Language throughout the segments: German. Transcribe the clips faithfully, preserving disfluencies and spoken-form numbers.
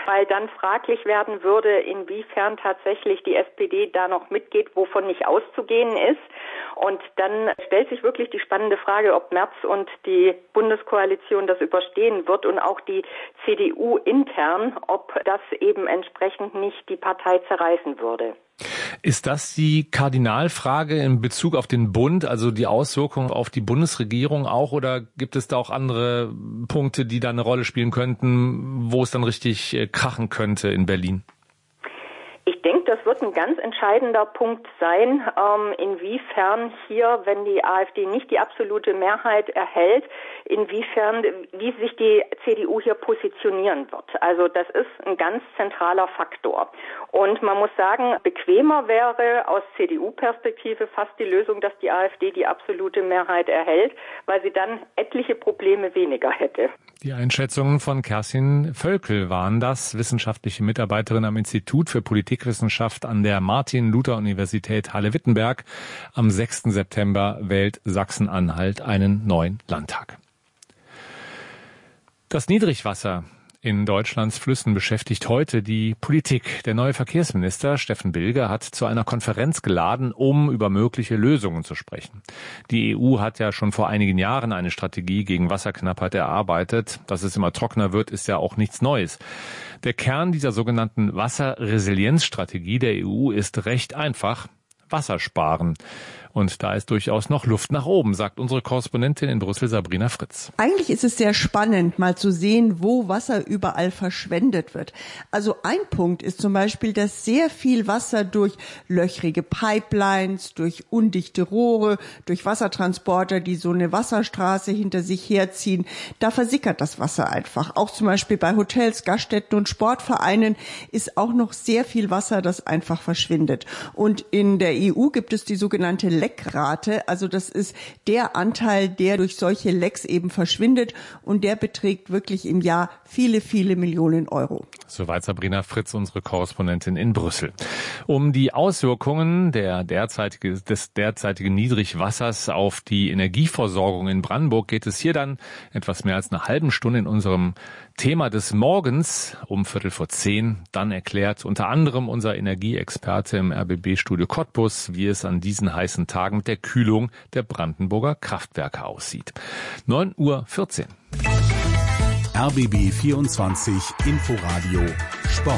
weil dann fraglich werden würde, inwiefern tatsächlich die S P D da noch mitgeht, wovon nicht auszugehen ist. Und dann stellt sich wirklich die spannende Frage, ob Merz und die Bundeskoalition das überstehen wird und auch die C D U intern, ob das eben entsprechend nicht die Partei zerreißen würde. Ist das die Kardinalfrage in Bezug auf den Bund, also die Auswirkungen auf die Bundesregierung auch, oder gibt es da auch andere Punkte, die da eine Rolle spielen könnten, wo es dann richtig krachen könnte in Berlin? Ich denke, das wird ein ganz entscheidender Punkt sein, ähm, inwiefern hier, wenn die AfD nicht die absolute Mehrheit erhält, inwiefern, wie sich die C D U hier positionieren wird. Also das ist ein ganz zentraler Faktor. Und man muss sagen, bequemer wäre aus C D U-Perspektive fast die Lösung, dass die AfD die absolute Mehrheit erhält, weil sie dann etliche Probleme weniger hätte. Die Einschätzungen von Kerstin Völkel waren das, wissenschaftliche Mitarbeiterin am Institut für Politikwissenschaft an der Martin-Luther-Universität Halle-Wittenberg. Am sechsten September wählt Sachsen-Anhalt einen neuen Landtag. Das Niedrigwasser in Deutschlands Flüssen beschäftigt heute die Politik. Der neue Verkehrsminister Steffen Bilger hat zu einer Konferenz geladen, um über mögliche Lösungen zu sprechen. Die E U hat ja schon vor einigen Jahren eine Strategie gegen Wasserknappheit erarbeitet. Dass es immer trockener wird, ist ja auch nichts Neues. Der Kern dieser sogenannten Wasserresilienzstrategie der E U ist recht einfach: Wasser sparen. Und da ist durchaus noch Luft nach oben, sagt unsere Korrespondentin in Brüssel, Sabrina Fritz. Eigentlich ist es sehr spannend, mal zu sehen, wo Wasser überall verschwendet wird. Also ein Punkt ist zum Beispiel, dass sehr viel Wasser durch löchrige Pipelines, durch undichte Rohre, durch Wassertransporter, die so eine Wasserstraße hinter sich herziehen, da versickert das Wasser einfach. Auch zum Beispiel bei Hotels, Gaststätten und Sportvereinen ist auch noch sehr viel Wasser, das einfach verschwindet. Und in der E U gibt es die sogenannte Leckrate, also das ist der Anteil, der durch solche Lecks eben verschwindet, und der beträgt wirklich im Jahr viele, viele Millionen Euro. Soweit Sabrina Fritz, unsere Korrespondentin in Brüssel. Um die Auswirkungen der derzeitige, des derzeitigen Niedrigwassers auf die Energieversorgung in Brandenburg geht es hier dann etwas mehr als eine halbe Stunde in unserem Thema des Morgens um Viertel vor zehn. Dann erklärt unter anderem unser Energieexperte im R B B-Studio Cottbus, wie es an diesen heißen Tagen mit der Kühlung der Brandenburger Kraftwerke aussieht. neun Uhr vierzehn. R B B vierundzwanzig Inforadio Sport.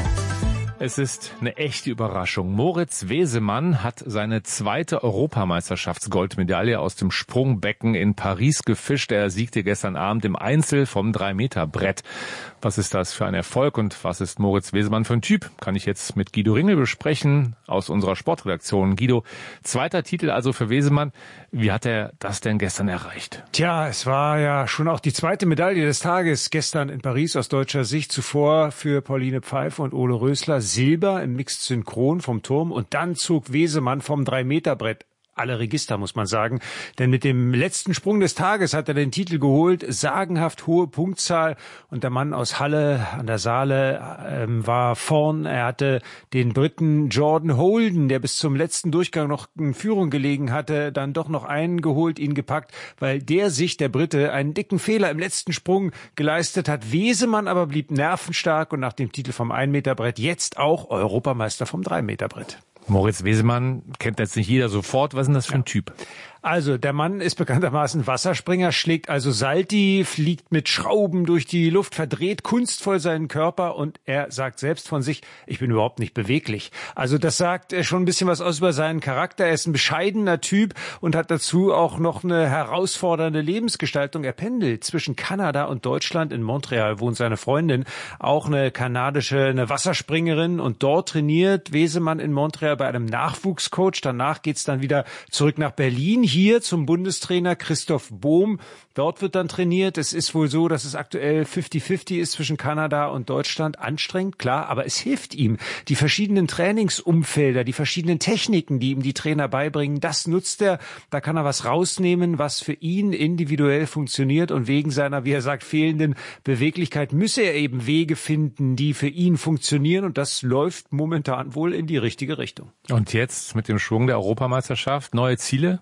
Es ist eine echte Überraschung. Moritz Wesemann hat seine zweite Europameisterschaftsgoldmedaille aus dem Sprungbecken in Paris gefischt. Er siegte gestern Abend im Einzel vom drei Meter Brett. Was ist das für ein Erfolg und was ist Moritz Wesemann für ein Typ? Kann ich jetzt mit Guido Ringel besprechen aus unserer Sportredaktion. Guido, zweiter Titel also für Wesemann. Wie hat er das denn gestern erreicht? Tja, es war ja schon auch die zweite Medaille des Tages gestern in Paris aus deutscher Sicht. Zuvor für Pauline Pfeiffer und Ole Rösler Silber im Mixed Synchron vom Turm, und dann zog Wesemann vom drei Meter Brett alle Register, muss man sagen. Denn mit dem letzten Sprung des Tages hat er den Titel geholt. Sagenhaft hohe Punktzahl. Und der Mann aus Halle an der Saale ähm, war vorn. Er hatte den Briten Jordan Holden, der bis zum letzten Durchgang noch in Führung gelegen hatte, dann doch noch eingeholt, ihn gepackt, weil der sich, der Brite, einen dicken Fehler im letzten Sprung geleistet hat. Wesemann aber blieb nervenstark und nach dem Titel vom ein Meter Brett jetzt auch Europameister vom drei Meter Brett. Moritz Wesemann kennt jetzt nicht jeder sofort. Was ist denn das für ein Typ? Also, der Mann ist bekanntermaßen Wasserspringer, schlägt also Salti, fliegt mit Schrauben durch die Luft, verdreht kunstvoll seinen Körper, und er sagt selbst von sich, ich bin überhaupt nicht beweglich. Also das sagt schon ein bisschen was aus über seinen Charakter. Er ist ein bescheidener Typ und hat dazu auch noch eine herausfordernde Lebensgestaltung. Er pendelt zwischen Kanada und Deutschland. In Montreal wohnt seine Freundin, auch eine kanadische, eine Wasserspringerin, und dort trainiert Wesemann in Montreal bei einem Nachwuchscoach. Danach geht's dann wieder zurück nach Berlin, hier zum Bundestrainer Christoph Bohm. Dort wird dann trainiert. Es ist wohl so, dass es aktuell fünfzig fünfzig ist zwischen Kanada und Deutschland. Anstrengend, klar, aber es hilft ihm. Die verschiedenen Trainingsumfelder, die verschiedenen Techniken, die ihm die Trainer beibringen, das nutzt er. Da kann er was rausnehmen, was für ihn individuell funktioniert. Und wegen seiner, wie er sagt, fehlenden Beweglichkeit müsse er eben Wege finden, die für ihn funktionieren. Und das läuft momentan wohl in die richtige Richtung. Und jetzt mit dem Schwung der Europameisterschaft neue Ziele gesteckt?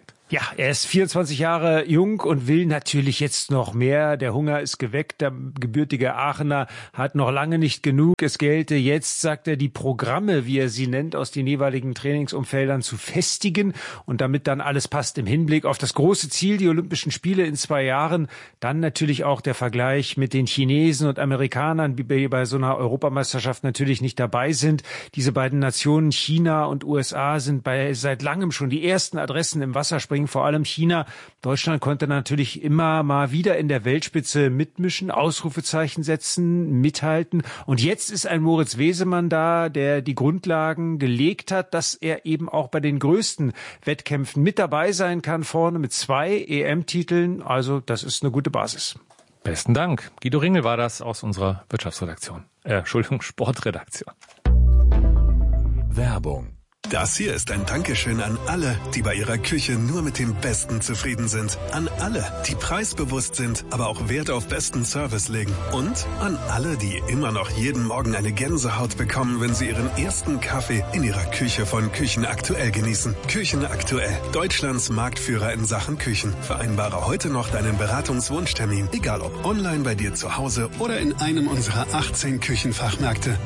aufgeregt. Ja, er ist vierundzwanzig Jahre jung und will natürlich jetzt noch mehr. Der Hunger ist geweckt. Der gebürtige Aachener hat noch lange nicht genug. Es gelte jetzt, sagt er, die Programme, wie er sie nennt, aus den jeweiligen Trainingsumfeldern zu festigen und damit dann alles passt im Hinblick auf das große Ziel, die Olympischen Spiele in zwei Jahren. Dann natürlich auch der Vergleich mit den Chinesen und Amerikanern, die bei so einer Europameisterschaft natürlich nicht dabei sind. Diese beiden Nationen, China und U S A, sind bei seit langem schon die ersten Adressen im Wasserspringen. Vor allem China. Deutschland konnte natürlich immer mal wieder in der Weltspitze mitmischen, Ausrufezeichen setzen, mithalten. Und jetzt ist ein Moritz Wesemann da, der die Grundlagen gelegt hat, dass er eben auch bei den größten Wettkämpfen mit dabei sein kann, vorne mit zwei E M-Titeln. Also das ist eine gute Basis. Besten Dank. Guido Ringel war das aus unserer Wirtschaftsredaktion. Äh, Entschuldigung, Sportredaktion. Werbung. Das hier ist ein Dankeschön an alle, die bei ihrer Küche nur mit dem Besten zufrieden sind. An alle, die preisbewusst sind, aber auch Wert auf besten Service legen. Und an alle, die immer noch jeden Morgen eine Gänsehaut bekommen, wenn sie ihren ersten Kaffee in ihrer Küche von Küchen Aktuell genießen. Küchen Aktuell, Deutschlands Marktführer in Sachen Küchen. Vereinbare heute noch deinen Beratungswunschtermin, egal ob online bei dir zu Hause oder in einem unserer achtzehn Küchenfachmärkte.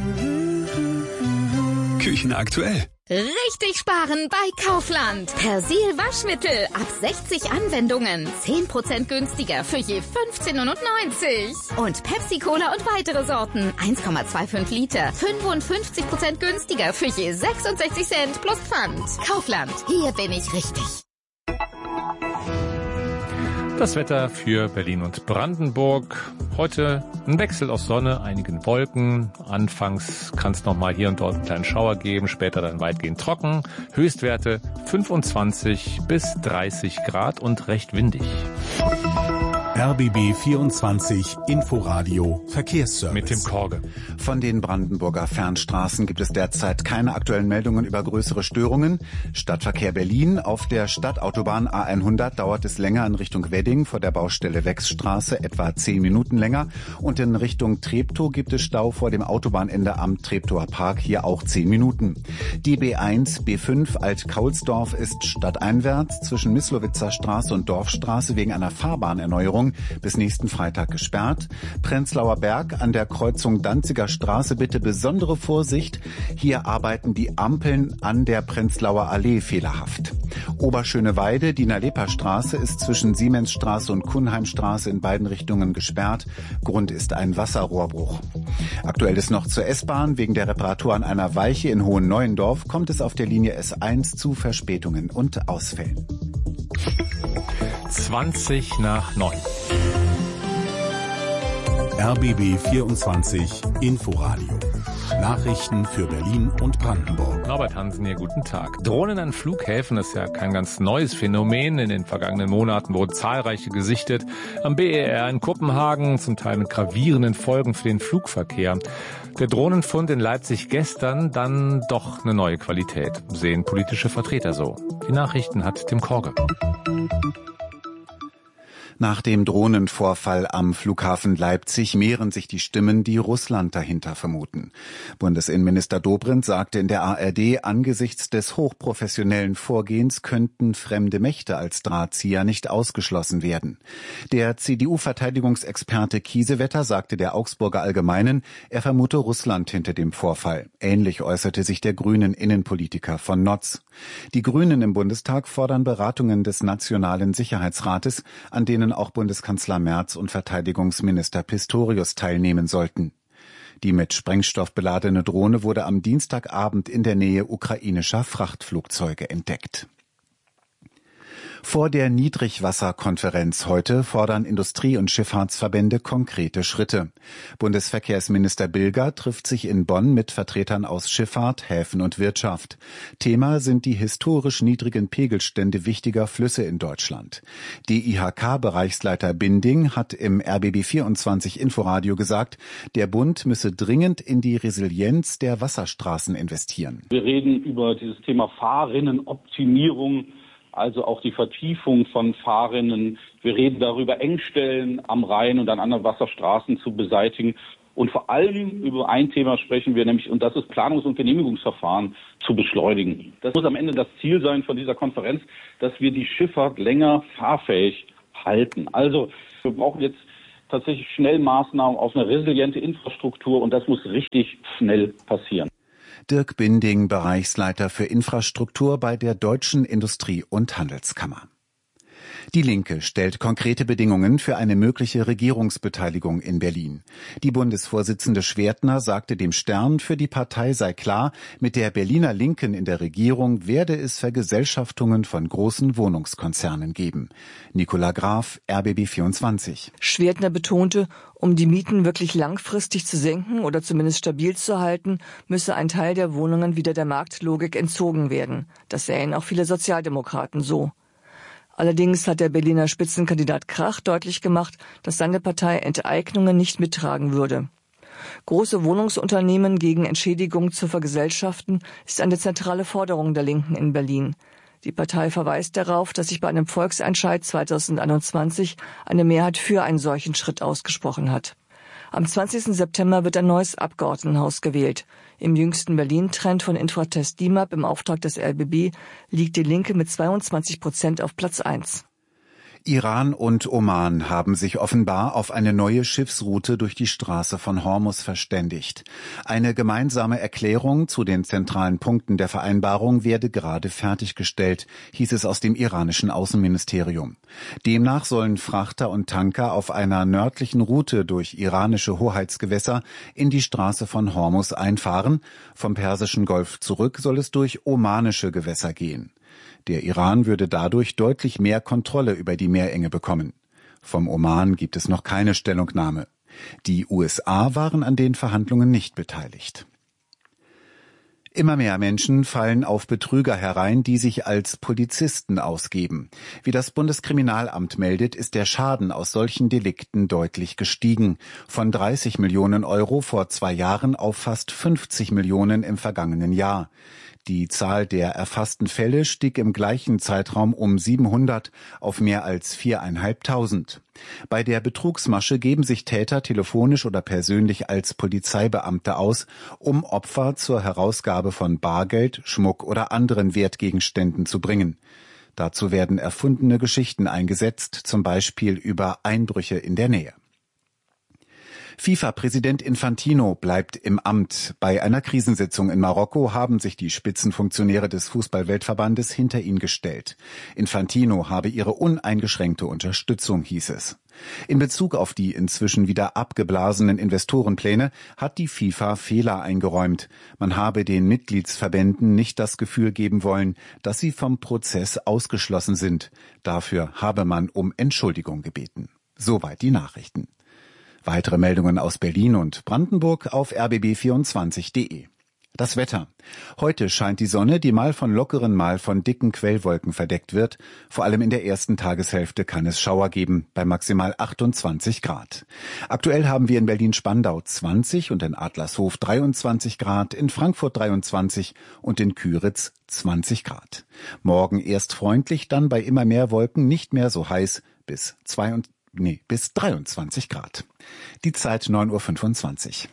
Küchen Aktuell. Richtig sparen bei Kaufland. Persil Waschmittel ab sechzig Anwendungen. zehn Prozent günstiger für je fünfzehn neunundneunzig. Und Pepsi Cola und weitere Sorten. eins Komma fünfundzwanzig Liter. fünfundfünfzig Prozent günstiger für je sechsundsechzig Cent plus Pfand. Kaufland. Hier bin ich richtig. Das Wetter für Berlin und Brandenburg. Heute ein Wechsel aus Sonne, einigen Wolken. Anfangs kann es noch mal hier und dort einen kleinen Schauer geben, später dann weitgehend trocken. Höchstwerte fünfundzwanzig bis dreißig Grad und recht windig. R B B vierundzwanzig Inforadio Verkehrsservice. Mit dem Korge. Von den Brandenburger Fernstraßen gibt es derzeit keine aktuellen Meldungen über größere Störungen. Stadtverkehr Berlin. Auf der Stadtautobahn A hundert dauert es länger in Richtung Wedding vor der Baustelle Wechsstraße, etwa zehn Minuten länger. Und in Richtung Treptow gibt es Stau vor dem Autobahnende am Treptower Park, hier auch zehn Minuten. Die B eins, B fünf Alt-Kaulsdorf ist stadteinwärts zwischen Mislowitzer Straße und Dorfstraße wegen einer Fahrbahnnerneuerung bis nächsten Freitag gesperrt. Prenzlauer Berg an der Kreuzung Danziger Straße bitte besondere Vorsicht. Hier arbeiten die Ampeln an der Prenzlauer Allee fehlerhaft. Oberschöneweide, Diener-Leper-Straße ist zwischen Siemensstraße und Kuhnheimstraße in beiden Richtungen gesperrt. Grund ist ein Wasserrohrbruch. Aktuell ist noch zur S-Bahn. Wegen der Reparatur an einer Weiche in Hohen-Neuendorf kommt es auf der Linie S eins zu Verspätungen und Ausfällen. zwanzig nach neun. R B B vierundzwanzig Inforadio. Nachrichten für Berlin und Brandenburg. Norbert Hansen hier, guten Tag. Drohnen an Flughäfen ist ja kein ganz neues Phänomen. In den vergangenen Monaten wurden zahlreiche gesichtet. Am B E R in Kopenhagen, zum Teil mit gravierenden Folgen für den Flugverkehr. Der Drohnenfund in Leipzig gestern, dann doch eine neue Qualität, sehen politische Vertreter so. Die Nachrichten hat Tim Korge. Nach dem Drohnenvorfall am Flughafen Leipzig mehren sich die Stimmen, die Russland dahinter vermuten. Bundesinnenminister Dobrindt sagte in der A R D, angesichts des hochprofessionellen Vorgehens könnten fremde Mächte als Drahtzieher nicht ausgeschlossen werden. Der C D U-Verteidigungsexperte Kiesewetter sagte der Augsburger Allgemeinen, er vermute Russland hinter dem Vorfall. Ähnlich äußerte sich der grünen Innenpolitiker von Notz. Die Grünen im Bundestag fordern Beratungen des Nationalen Sicherheitsrates, an denen auch Bundeskanzler Merz und Verteidigungsminister Pistorius teilnehmen sollten. Die mit Sprengstoff beladene Drohne wurde am Dienstagabend in der Nähe ukrainischer Frachtflugzeuge entdeckt. Vor der Niedrigwasserkonferenz heute fordern Industrie- und Schifffahrtsverbände konkrete Schritte. Bundesverkehrsminister Bilger trifft sich in Bonn mit Vertretern aus Schifffahrt, Häfen und Wirtschaft. Thema sind die historisch niedrigen Pegelstände wichtiger Flüsse in Deutschland. Die I H K-Bereichsleiter Binding hat im R B B vierundzwanzig Inforadio gesagt, der Bund müsse dringend in die Resilienz der Wasserstraßen investieren. Wir reden über dieses Thema Fahrrinnenoptimierung, also auch die Vertiefung von Fahrrinnen. Wir reden darüber, Engstellen am Rhein und an anderen Wasserstraßen zu beseitigen. Und vor allem über ein Thema sprechen wir, nämlich, und das ist Planungs- und Genehmigungsverfahren zu beschleunigen. Das muss am Ende das Ziel sein von dieser Konferenz, dass wir die Schifffahrt länger fahrfähig halten. Also wir brauchen jetzt tatsächlich schnell Maßnahmen auf eine resiliente Infrastruktur und das muss richtig schnell passieren. Dirk Binding, Bereichsleiter für Infrastruktur bei der Deutschen Industrie- und Handelskammer. Die Linke stellt konkrete Bedingungen für eine mögliche Regierungsbeteiligung in Berlin. Die Bundesvorsitzende Schwertner sagte dem Stern, für die Partei sei klar, mit der Berliner Linken in der Regierung werde es Vergesellschaftungen von großen Wohnungskonzernen geben. Nicola Graf, R B B vierundzwanzig. Schwertner betonte, um die Mieten wirklich langfristig zu senken oder zumindest stabil zu halten, müsse ein Teil der Wohnungen wieder der Marktlogik entzogen werden. Das sähen auch viele Sozialdemokraten so. Allerdings hat der Berliner Spitzenkandidat Krach deutlich gemacht, dass seine Partei Enteignungen nicht mittragen würde. Große Wohnungsunternehmen gegen Entschädigung zu vergesellschaften ist eine zentrale Forderung der Linken in Berlin. Die Partei verweist darauf, dass sich bei einem Volksentscheid zweitausendeinundzwanzig eine Mehrheit für einen solchen Schritt ausgesprochen hat. Am zwanzigsten September wird ein neues Abgeordnetenhaus gewählt. Im jüngsten Berlin-Trend von Infratest D I M A P im Auftrag des R B B liegt die Linke mit zweiundzwanzig Prozent auf Platz eins. Iran und Oman haben sich offenbar auf eine neue Schiffsroute durch die Straße von Hormuz verständigt. Eine gemeinsame Erklärung zu den zentralen Punkten der Vereinbarung werde gerade fertiggestellt, hieß es aus dem iranischen Außenministerium. Demnach sollen Frachter und Tanker auf einer nördlichen Route durch iranische Hoheitsgewässer in die Straße von Hormuz einfahren. Vom Persischen Golf zurück soll es durch omanische Gewässer gehen. Der Iran würde dadurch deutlich mehr Kontrolle über die Meerenge bekommen. Vom Oman gibt es noch keine Stellungnahme. Die U S A waren an den Verhandlungen nicht beteiligt. Immer mehr Menschen fallen auf Betrüger herein, die sich als Polizisten ausgeben. Wie das Bundeskriminalamt meldet, ist der Schaden aus solchen Delikten deutlich gestiegen. Von dreißig Millionen Euro vor zwei Jahren auf fast fünfzig Millionen im vergangenen Jahr. Die Zahl der erfassten Fälle stieg im gleichen Zeitraum um siebenhundert auf mehr als viertausendfünfhundert. Bei der Betrugsmasche geben sich Täter telefonisch oder persönlich als Polizeibeamte aus, um Opfer zur Herausgabe von Bargeld, Schmuck oder anderen Wertgegenständen zu bringen. Dazu werden erfundene Geschichten eingesetzt, zum Beispiel über Einbrüche in der Nähe. FIFA-Präsident Infantino bleibt im Amt. Bei einer Krisensitzung in Marokko haben sich die Spitzenfunktionäre des Fußball-Weltverbandes hinter ihn gestellt. Infantino habe ihre uneingeschränkte Unterstützung, hieß es. In Bezug auf die inzwischen wieder abgeblasenen Investorenpläne hat die FIFA Fehler eingeräumt. Man habe den Mitgliedsverbänden nicht das Gefühl geben wollen, dass sie vom Prozess ausgeschlossen sind. Dafür habe man um Entschuldigung gebeten. Soweit die Nachrichten. Weitere Meldungen aus Berlin und Brandenburg auf r b b vierundzwanzig punkt d e. Das Wetter. Heute scheint die Sonne, die mal von lockeren, mal von dicken Quellwolken verdeckt wird. Vor allem in der ersten Tageshälfte kann es Schauer geben, bei maximal achtundzwanzig Grad. Aktuell haben wir in Berlin-Spandau zwanzig und in Adlershof dreiundzwanzig Grad, in Frankfurt dreiundzwanzig und in Küritz zwanzig Grad. Morgen erst freundlich, dann bei immer mehr Wolken nicht mehr so heiß, bis zweiundzwanzig Nee, bis dreiundzwanzig Grad. Die Zeit neun Uhr fünfundzwanzig.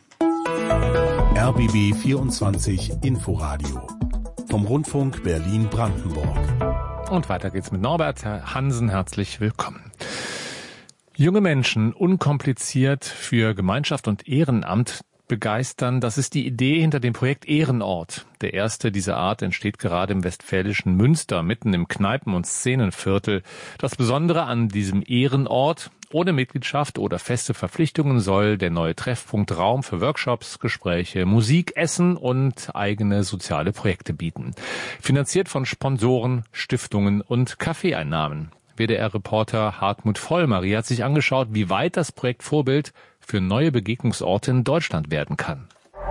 R B B vierundzwanzig Inforadio vom Rundfunk Berlin-Brandenburg. Und weiter geht's mit Norbert Hansen. Herzlich willkommen. Junge Menschen unkompliziert für Gemeinschaft und Ehrenamt begeistern. Das ist die Idee hinter dem Projekt Ehrenort. Der erste dieser Art entsteht gerade im westfälischen Münster, mitten im Kneipen- und Szenenviertel. Das Besondere an diesem Ehrenort: ohne Mitgliedschaft oder feste Verpflichtungen soll der neue Treffpunkt Raum für Workshops, Gespräche, Musik, Essen und eigene soziale Projekte bieten. Finanziert von Sponsoren, Stiftungen und Kaffeeeinnahmen. W D R-Reporter Hartmut Vollmarie hat sich angeschaut, wie weit das Projekt Vorbild für neue Begegnungsorte in Deutschland werden kann.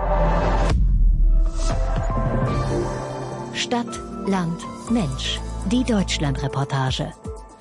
Stadt, Land, Mensch. Die Deutschland-Reportage.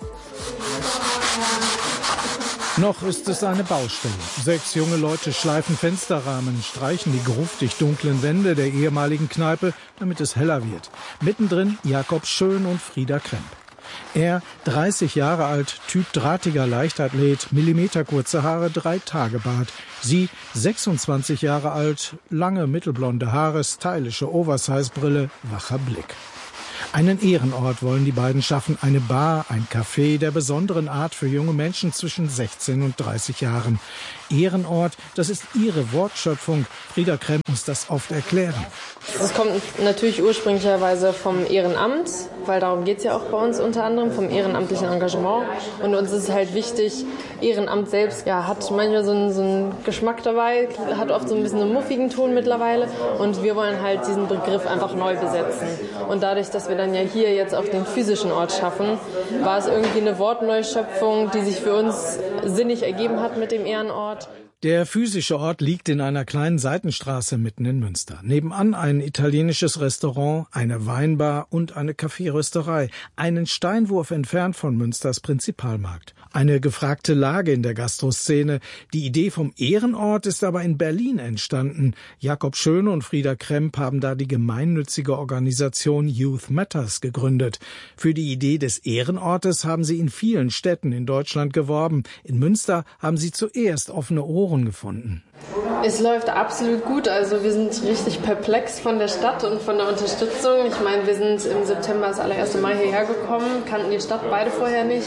Noch ist es eine Baustelle. Sechs junge Leute schleifen Fensterrahmen, streichen die gruftig dunklen Wände der ehemaligen Kneipe, damit es heller wird. Mittendrin Jakob Schön und Frieda Kremp. Er, dreißig Jahre alt, Typ drahtiger Leichtathlet, millimeterkurze Haare, drei Tage Bart. Sie, sechsundzwanzig Jahre alt, lange mittelblonde Haare, stylische Oversize-Brille, wacher Blick. Einen Ehrenort wollen die beiden schaffen, eine Bar, ein Café der besonderen Art für junge Menschen zwischen sechzehn und dreißig Jahren. Ehrenort, das ist ihre Wortschöpfung. Frieda Kremm muss das oft erklären. Es kommt natürlich ursprünglicherweise vom Ehrenamt, weil darum geht es ja auch bei uns unter anderem, vom ehrenamtlichen Engagement. Und uns ist halt wichtig, Ehrenamt selbst ja, hat manchmal so einen, so einen Geschmack dabei, hat oft so ein bisschen einen muffigen Ton mittlerweile. Und wir wollen halt diesen Begriff einfach neu besetzen. Und dadurch, dass wir dann ja hier jetzt auch den physischen Ort schaffen, war es irgendwie eine Wortneuschöpfung, die sich für uns sinnig ergeben hat mit dem Ehrenort. Der physische Ort liegt in einer kleinen Seitenstraße mitten in Münster. Nebenan ein italienisches Restaurant, eine Weinbar und eine Kaffeerösterei. Einen Steinwurf entfernt von Münsters Prinzipalmarkt. Eine gefragte Lage in der Gastroszene. Die Idee vom Ehrenort ist aber in Berlin entstanden. Jakob Schön und Frieda Kremp haben da die gemeinnützige Organisation Youth Matters gegründet. Für die Idee des Ehrenortes haben sie in vielen Städten in Deutschland geworben. In Münster haben sie zuerst offene Ohren gefunden. Es läuft absolut gut. Also wir sind richtig perplex von der Stadt und von der Unterstützung. Ich meine, wir sind im September das allererste Mal hierher gekommen, kannten die Stadt beide vorher nicht.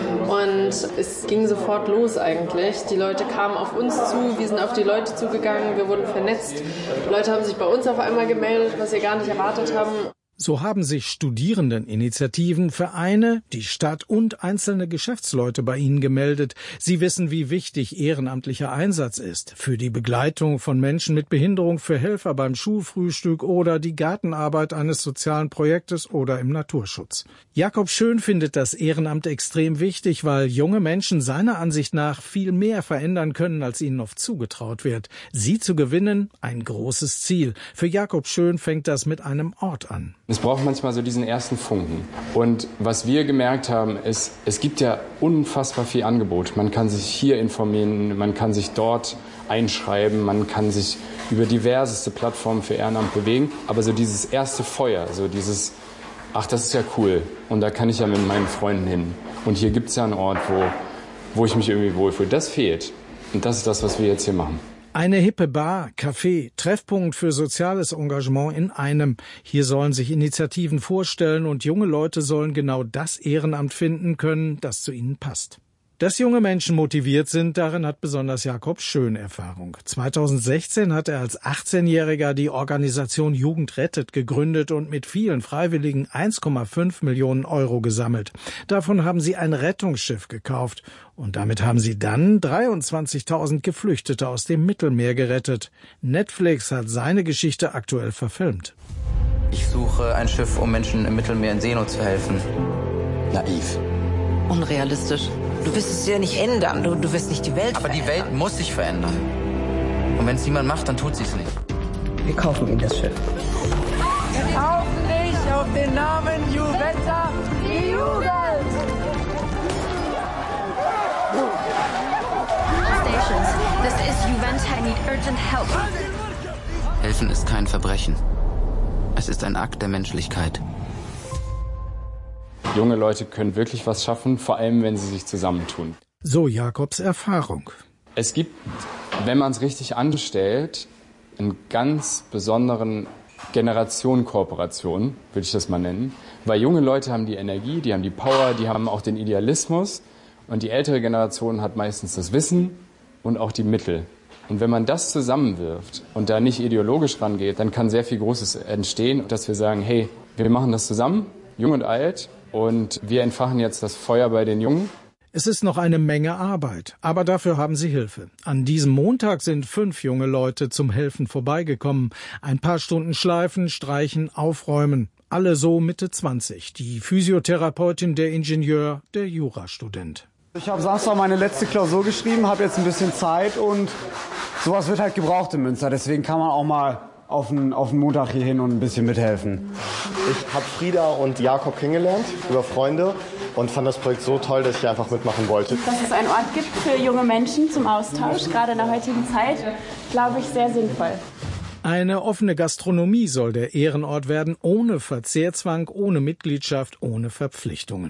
Und es ging sofort los eigentlich. Die Leute kamen auf uns zu, wir sind auf die Leute zugegangen, wir wurden vernetzt. Leute haben sich bei uns auf einmal gemeldet, was wir gar nicht erwartet haben. So haben sich Studierendeninitiativen, Vereine, die Stadt und einzelne Geschäftsleute bei ihnen gemeldet. Sie wissen, wie wichtig ehrenamtlicher Einsatz ist. Für die Begleitung von Menschen mit Behinderung, für Helfer beim Schulfrühstück oder die Gartenarbeit eines sozialen Projektes oder im Naturschutz. Jakob Schön findet das Ehrenamt extrem wichtig, weil junge Menschen seiner Ansicht nach viel mehr verändern können, als ihnen oft zugetraut wird. Sie zu gewinnen, ein großes Ziel. Für Jakob Schön fängt das mit einem Ort an. Es braucht manchmal so diesen ersten Funken. Und was wir gemerkt haben, ist, es gibt ja unfassbar viel Angebot. Man kann sich hier informieren, man kann sich dort einschreiben, man kann sich über diverseste Plattformen für Ehrenamt bewegen. Aber so dieses erste Feuer, so dieses, ach, das ist ja cool und da kann ich ja mit meinen Freunden hin. Und hier gibt es ja einen Ort, wo, wo ich mich irgendwie wohlfühle. Das fehlt. Und das ist das, was wir jetzt hier machen. Eine hippe Bar, Café, Treffpunkt für soziales Engagement in einem. Hier sollen sich Initiativen vorstellen und junge Leute sollen genau das Ehrenamt finden können, das zu ihnen passt. Dass junge Menschen motiviert sind, darin hat besonders Jakob Schön Erfahrung. zweitausendsechzehn hat er als achtzehnjähriger die Organisation Jugend rettet gegründet und mit vielen Freiwilligen eins Komma fünf Millionen Euro gesammelt. Davon haben sie ein Rettungsschiff gekauft und damit haben sie dann dreiundzwanzigtausend Geflüchtete aus dem Mittelmeer gerettet. Netflix hat seine Geschichte aktuell verfilmt. Ich suche ein Schiff, um Menschen im Mittelmeer in Seenot zu helfen. Naiv. Unrealistisch. Du wirst es ja nicht ändern, du, du wirst nicht die Welt Aber verändern. die Welt muss sich verändern. Und wenn es niemand macht, dann tut sie es nicht. Wir kaufen ihnen das Schiff. Wir kaufen nicht auf den Namen Juventa die Jugend! Stations, this is Juventa, I need urgent help. Helfen ist kein Verbrechen. Es ist ein Akt der Menschlichkeit. Junge Leute können wirklich was schaffen, vor allem wenn sie sich zusammentun. So Jakobs Erfahrung. Es gibt, wenn man es richtig anstellt, einen ganz besonderen Generationenkooperation, würde ich das mal nennen. Weil junge Leute haben die Energie, die haben die Power, die haben auch den Idealismus. Und die ältere Generation hat meistens das Wissen und auch die Mittel. Und wenn man das zusammenwirft und da nicht ideologisch rangeht, dann kann sehr viel Großes entstehen, dass wir sagen, hey, wir machen das zusammen, jung und alt. Und wir entfachen jetzt das Feuer bei den Jungen. Es ist noch eine Menge Arbeit, aber dafür haben sie Hilfe. An diesem Montag sind fünf junge Leute zum Helfen vorbeigekommen. Ein paar Stunden schleifen, streichen, aufräumen. Alle so Mitte zwanzig. Die Physiotherapeutin, der Ingenieur, der Jurastudent. Ich habe Samstag meine letzte Klausur geschrieben, habe jetzt ein bisschen Zeit und sowas wird halt gebraucht in Münster. Deswegen kann man auch mal auf den, auf den Montag hier hin und ein bisschen mithelfen. Ich habe Frieda und Jakob kennengelernt über Freunde und fand das Projekt so toll, dass ich einfach mitmachen wollte. Dass es einen Ort gibt für junge Menschen zum Austausch, gerade in der heutigen Zeit, glaube ich, sehr sinnvoll. Eine offene Gastronomie soll der Ehrenort werden, ohne Verzehrzwang, ohne Mitgliedschaft, ohne Verpflichtungen.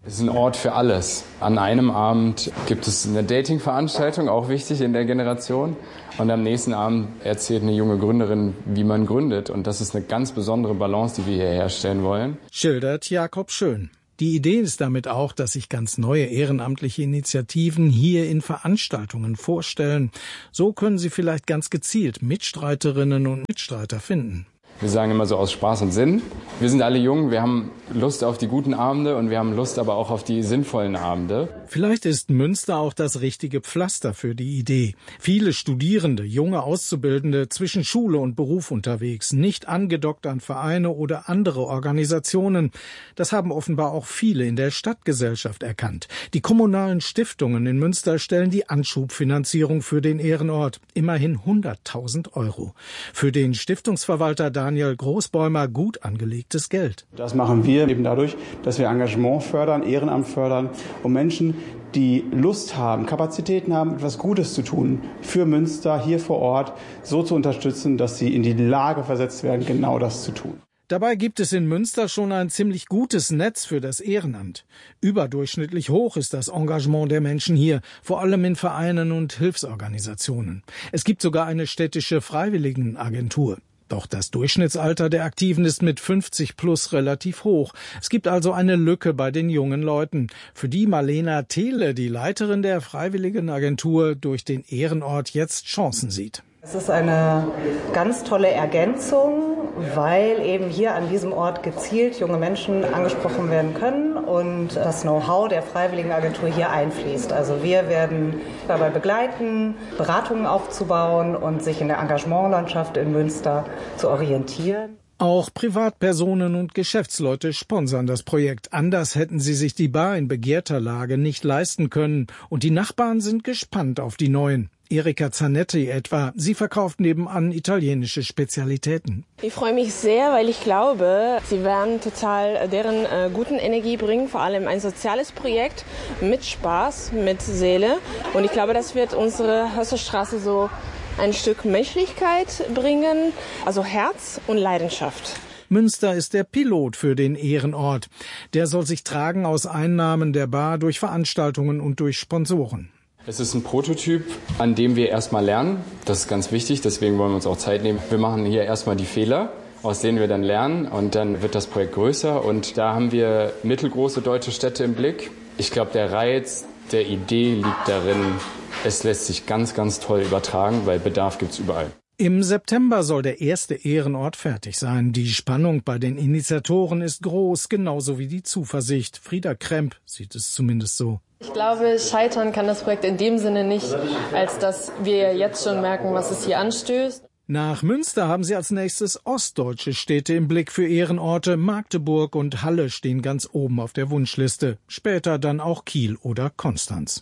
Es ist ein Ort für alles. An einem Abend gibt es eine Dating-Veranstaltung, auch wichtig in der Generation. Und am nächsten Abend erzählt eine junge Gründerin, wie man gründet. Und das ist eine ganz besondere Balance, die wir hier herstellen wollen. Schildert Jakob Schön. Die Idee ist damit auch, dass sich ganz neue ehrenamtliche Initiativen hier in Veranstaltungen vorstellen. So können sie vielleicht ganz gezielt Mitstreiterinnen und Mitstreiter finden. Wir sagen immer so aus Spaß und Sinn. Wir sind alle jung, wir haben Lust auf die guten Abende und wir haben Lust aber auch auf die sinnvollen Abende. Vielleicht ist Münster auch das richtige Pflaster für die Idee. Viele Studierende, junge Auszubildende zwischen Schule und Beruf unterwegs, nicht angedockt an Vereine oder andere Organisationen. Das haben offenbar auch viele in der Stadtgesellschaft erkannt. Die kommunalen Stiftungen in Münster stellen die Anschubfinanzierung für den Ehrenort. Immerhin hunderttausend Euro. Für den Stiftungsverwalter Daniel Großbäumer gut angelegtes Geld. Das machen wir eben dadurch, dass wir Engagement fördern, Ehrenamt fördern, um Menschen, die Lust haben, Kapazitäten haben, etwas Gutes zu tun, für Münster hier vor Ort so zu unterstützen, dass sie in die Lage versetzt werden, genau das zu tun. Dabei gibt es in Münster schon ein ziemlich gutes Netz für das Ehrenamt. Überdurchschnittlich hoch ist das Engagement der Menschen hier, vor allem in Vereinen und Hilfsorganisationen. Es gibt sogar eine städtische Freiwilligenagentur. Doch das Durchschnittsalter der Aktiven ist mit fünfzig plus relativ hoch. Es gibt also eine Lücke bei den jungen Leuten, für die Marlena Thiele, die Leiterin der Freiwilligenagentur, durch den Ehrenort jetzt Chancen sieht. Es ist eine ganz tolle Ergänzung, weil eben hier an diesem Ort gezielt junge Menschen angesprochen werden können und das Know-how der Freiwilligenagentur hier einfließt. Also wir werden dabei begleiten, Beratungen aufzubauen und sich in der Engagementlandschaft in Münster zu orientieren. Auch Privatpersonen und Geschäftsleute sponsern das Projekt. Anders hätten sie sich die Bar in begehrter Lage nicht leisten können. Und die Nachbarn sind gespannt auf die neuen. Erika Zanetti etwa. Sie verkauft nebenan italienische Spezialitäten. Ich freue mich sehr, weil ich glaube, sie werden total deren äh, guten Energie bringen. Vor allem ein soziales Projekt mit Spaß, mit Seele. Und ich glaube, das wird unsere Hösserstraße so ein Stück Menschlichkeit bringen, also Herz und Leidenschaft. Münster ist der Pilot für den Ehrenort. Der soll sich tragen aus Einnahmen der Bar durch Veranstaltungen und durch Sponsoren. Es ist ein Prototyp, an dem wir erstmal lernen. Das ist ganz wichtig, deswegen wollen wir uns auch Zeit nehmen. Wir machen hier erstmal die Fehler, aus denen wir dann lernen, und dann wird das Projekt größer. Und da haben wir mittelgroße deutsche Städte im Blick. Ich glaube, der Reiz der Idee liegt darin, es lässt sich ganz, ganz toll übertragen, weil Bedarf gibt's überall. Im September soll der erste Ehrenort fertig sein. Die Spannung bei den Initiatoren ist groß, genauso wie die Zuversicht. Frieda Kremp sieht es zumindest so. Ich glaube, scheitern kann das Projekt in dem Sinne nicht, als dass wir jetzt schon merken, was es hier anstößt. Nach Münster haben sie als nächstes ostdeutsche Städte im Blick für Ehrenorte. Magdeburg und Halle stehen ganz oben auf der Wunschliste. Später dann auch Kiel oder Konstanz.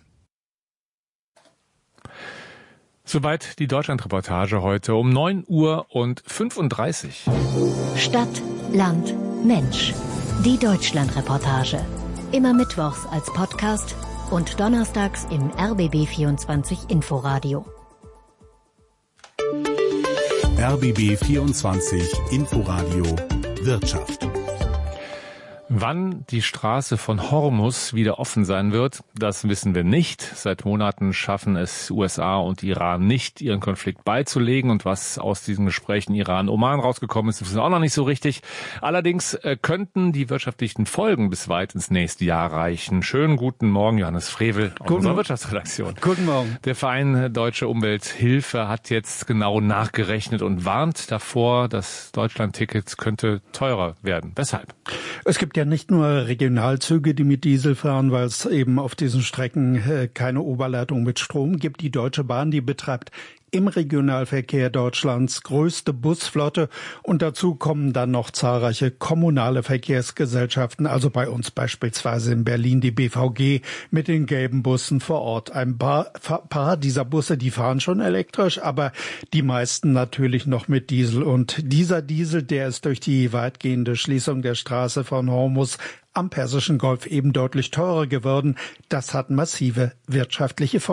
Soweit die Deutschlandreportage heute um neun Uhr und fünfunddreißig. Stadt, Land, Mensch. Die Deutschlandreportage. Immer mittwochs als Podcast und donnerstags im R B B vierundzwanzig Inforadio. R B B vierundzwanzig Inforadio Wirtschaft. Wann die Straße von Hormus wieder offen sein wird, das wissen wir nicht. Seit Monaten schaffen es U S A und Iran nicht, ihren Konflikt beizulegen. Und was aus diesen Gesprächen Iran-Oman rausgekommen ist, wissen wir auch noch nicht so richtig. Allerdings äh, könnten die wirtschaftlichen Folgen bis weit ins nächste Jahr reichen. Schönen guten Morgen, Johannes Frevel aus unserer Wirtschaftsredaktion. Guten Morgen. Der Verein Deutsche Umwelthilfe hat jetzt genau nachgerechnet und warnt davor, das Deutschland-Ticket könnte teurer werden. Weshalb? Es gibt ja nicht nur Regionalzüge, die mit Diesel fahren, weil es eben auf diesen Strecken äh, keine Oberleitung mit Strom gibt. Die Deutsche Bahn, die betreibt im Regionalverkehr Deutschlands größte Busflotte, und dazu kommen dann noch zahlreiche kommunale Verkehrsgesellschaften, also bei uns beispielsweise in Berlin die B V G mit den gelben Bussen vor Ort. Ein paar, paar dieser Busse, die fahren schon elektrisch, aber die meisten natürlich noch mit Diesel. Und dieser Diesel, der ist durch die weitgehende Schließung der Straße von Hormus am Persischen Golf eben deutlich teurer geworden. Das hat massive wirtschaftliche Folgen.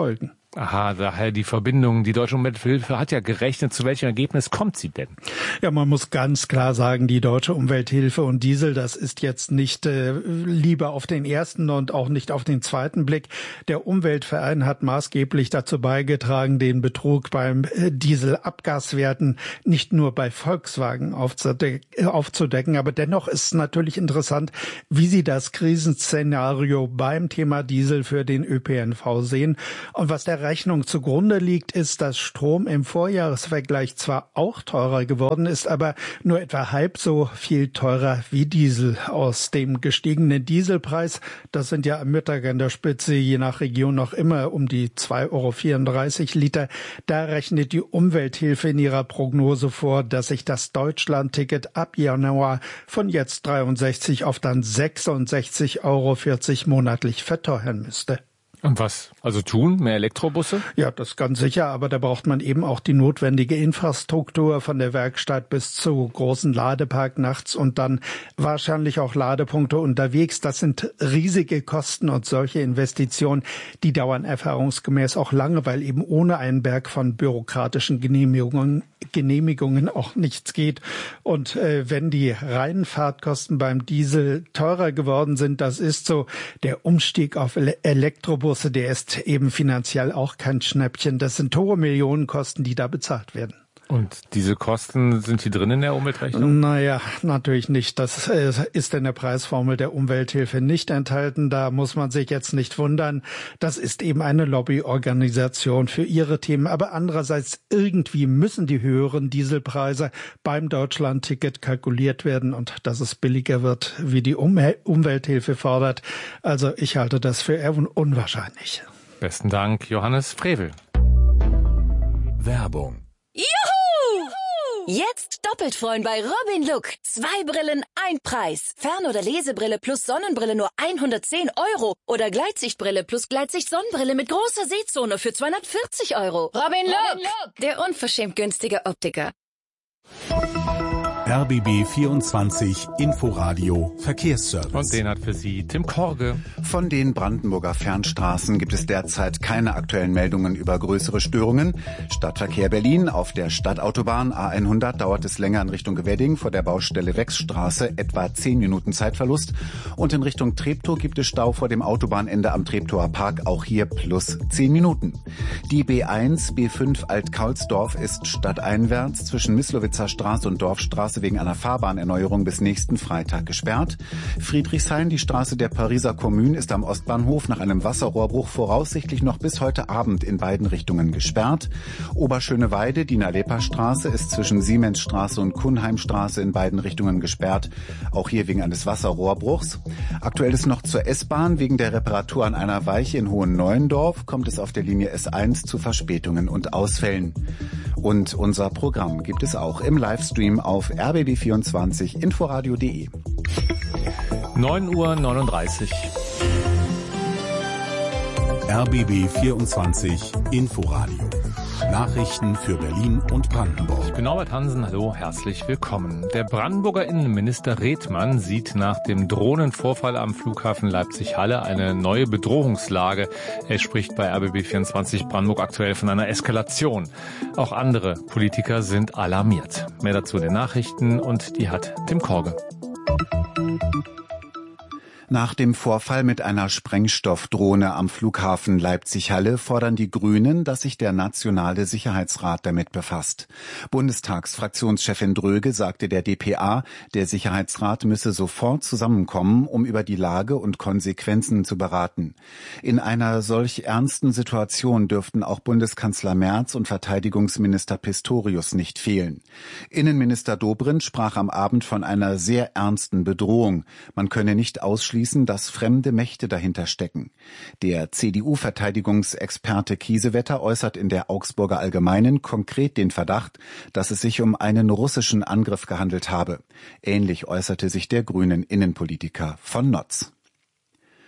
Aha, daher die Verbindung. Die Deutsche Umwelthilfe hat ja gerechnet. Zu welchem Ergebnis kommt sie denn? Ja, man muss ganz klar sagen, die Deutsche Umwelthilfe und Diesel, das ist jetzt nicht äh, lieber auf den ersten und auch nicht auf den zweiten Blick. Der Umweltverein hat maßgeblich dazu beigetragen, den Betrug beim äh, Dieselabgaswerten nicht nur bei Volkswagen aufzudecken, aufzudecken. Aber dennoch ist natürlich interessant, wie sie das Krisenszenario beim Thema Diesel für den Ö P N V sehen. Und was der Rechnung zugrunde liegt, ist, dass Strom im Vorjahresvergleich zwar auch teurer geworden ist, aber nur etwa halb so viel teurer wie Diesel. Aus dem gestiegenen Dieselpreis, das sind ja am Mittag an der Spitze je nach Region noch immer um die zwei Euro vierunddreißig Liter, da rechnet die Umwelthilfe in ihrer Prognose vor, dass sich das Deutschland-Ticket ab Januar von jetzt dreiundsechzig auf dann sechsundsechzig Euro vierzig monatlich verteuern müsste. Und was also tun? Mehr Elektrobusse? Ja, das ganz sicher, aber da braucht man eben auch die notwendige Infrastruktur von der Werkstatt bis zu großen Ladepark nachts und dann wahrscheinlich auch Ladepunkte unterwegs. Das sind riesige Kosten und solche Investitionen, die dauern erfahrungsgemäß auch lange, weil eben ohne einen Berg von bürokratischen Genehmigungen Genehmigungen auch nichts geht. Und äh, wenn die reinen Fahrtkosten beim Diesel teurer geworden sind, das ist so, der Umstieg auf Elektrobusse, der ist eben finanziell auch kein Schnäppchen. Das sind hohe Millionenkosten, die da bezahlt werden. Und diese Kosten, sind die drin in der Umweltrechnung? Naja, natürlich nicht. Das ist in der Preisformel der Umwelthilfe nicht enthalten. Da muss man sich jetzt nicht wundern. Das ist eben eine Lobbyorganisation für ihre Themen. Aber andererseits, irgendwie müssen die höheren Dieselpreise beim Deutschland-Ticket kalkuliert werden und dass es billiger wird, wie die Umwel- Umwelthilfe fordert. Also ich halte das für eher un- unwahrscheinlich. Besten Dank, Johannes Frevel. Werbung. Juhu! Jetzt doppelt freuen bei Robin Look. Zwei Brillen, ein Preis. Fern- oder Lesebrille plus Sonnenbrille nur hundertzehn Euro. Oder Gleitsichtbrille plus Gleitsicht-Sonnenbrille mit großer Sehzone für zweihundertvierzig Euro. Robin Look, Robin Look. Der unverschämt günstige Optiker. R B B vierundzwanzig Inforadio Verkehrsservice. Und den hat für Sie Tim Korge. Von den Brandenburger Fernstraßen gibt es derzeit keine aktuellen Meldungen über größere Störungen. Stadtverkehr Berlin auf der Stadtautobahn A hundert dauert es länger in Richtung Wedding vor der Baustelle Wechsstraße, etwa zehn Minuten Zeitverlust. Und in Richtung Treptow gibt es Stau vor dem Autobahnende am Treptower Park, auch hier plus zehn Minuten. Die B eins, B fünf Alt-Kaulsdorf ist stadteinwärts zwischen Mislowitzer Straße und Dorfstraße wegen einer Fahrbahnerneuerung bis nächsten Freitag gesperrt. Friedrichshain, die Straße der Pariser Kommune, ist am Ostbahnhof nach einem Wasserrohrbruch voraussichtlich noch bis heute Abend in beiden Richtungen gesperrt. Oberschöneweide, Dina-Lepa-Straße ist zwischen Siemensstraße und Kunheimstraße in beiden Richtungen gesperrt, auch hier wegen eines Wasserrohrbruchs. Aktuell ist noch zur S-Bahn. Wegen der Reparatur an einer Weiche in Hohenneuendorf kommt es auf der Linie S eins zu Verspätungen und Ausfällen. Und unser Programm gibt es auch im Livestream auf r b b vierundzwanzig inforadio punkt de. neun Uhr neununddreißig. R B B vierundzwanzig Inforadio. Nachrichten für Berlin und Brandenburg. Ich bin Norbert Hansen, hallo, herzlich willkommen. Der Brandenburger Innenminister Redmann sieht nach dem Drohnenvorfall am Flughafen Leipzig-Halle eine neue Bedrohungslage. Er spricht bei R B B vierundzwanzig Brandenburg aktuell von einer Eskalation. Auch andere Politiker sind alarmiert. Mehr dazu in den Nachrichten und die hat Tim Korge. Nach dem Vorfall mit einer Sprengstoffdrohne am Flughafen Leipzig-Halle fordern die Grünen, dass sich der Nationale Sicherheitsrat damit befasst. Bundestagsfraktionschefin Dröge sagte der D P A, der Sicherheitsrat müsse sofort zusammenkommen, um über die Lage und Konsequenzen zu beraten. In einer solch ernsten Situation dürften auch Bundeskanzler Merz und Verteidigungsminister Pistorius nicht fehlen. Innenminister Dobrindt sprach am Abend von einer sehr ernsten Bedrohung. Man könne nicht ausschließen, dass fremde Mächte dahinter stecken. Der C D U-Verteidigungsexperte Kiesewetter äußert in der Augsburger Allgemeinen konkret den Verdacht, dass es sich um einen russischen Angriff gehandelt habe. Ähnlich äußerte sich der grünen Innenpolitiker von Notz.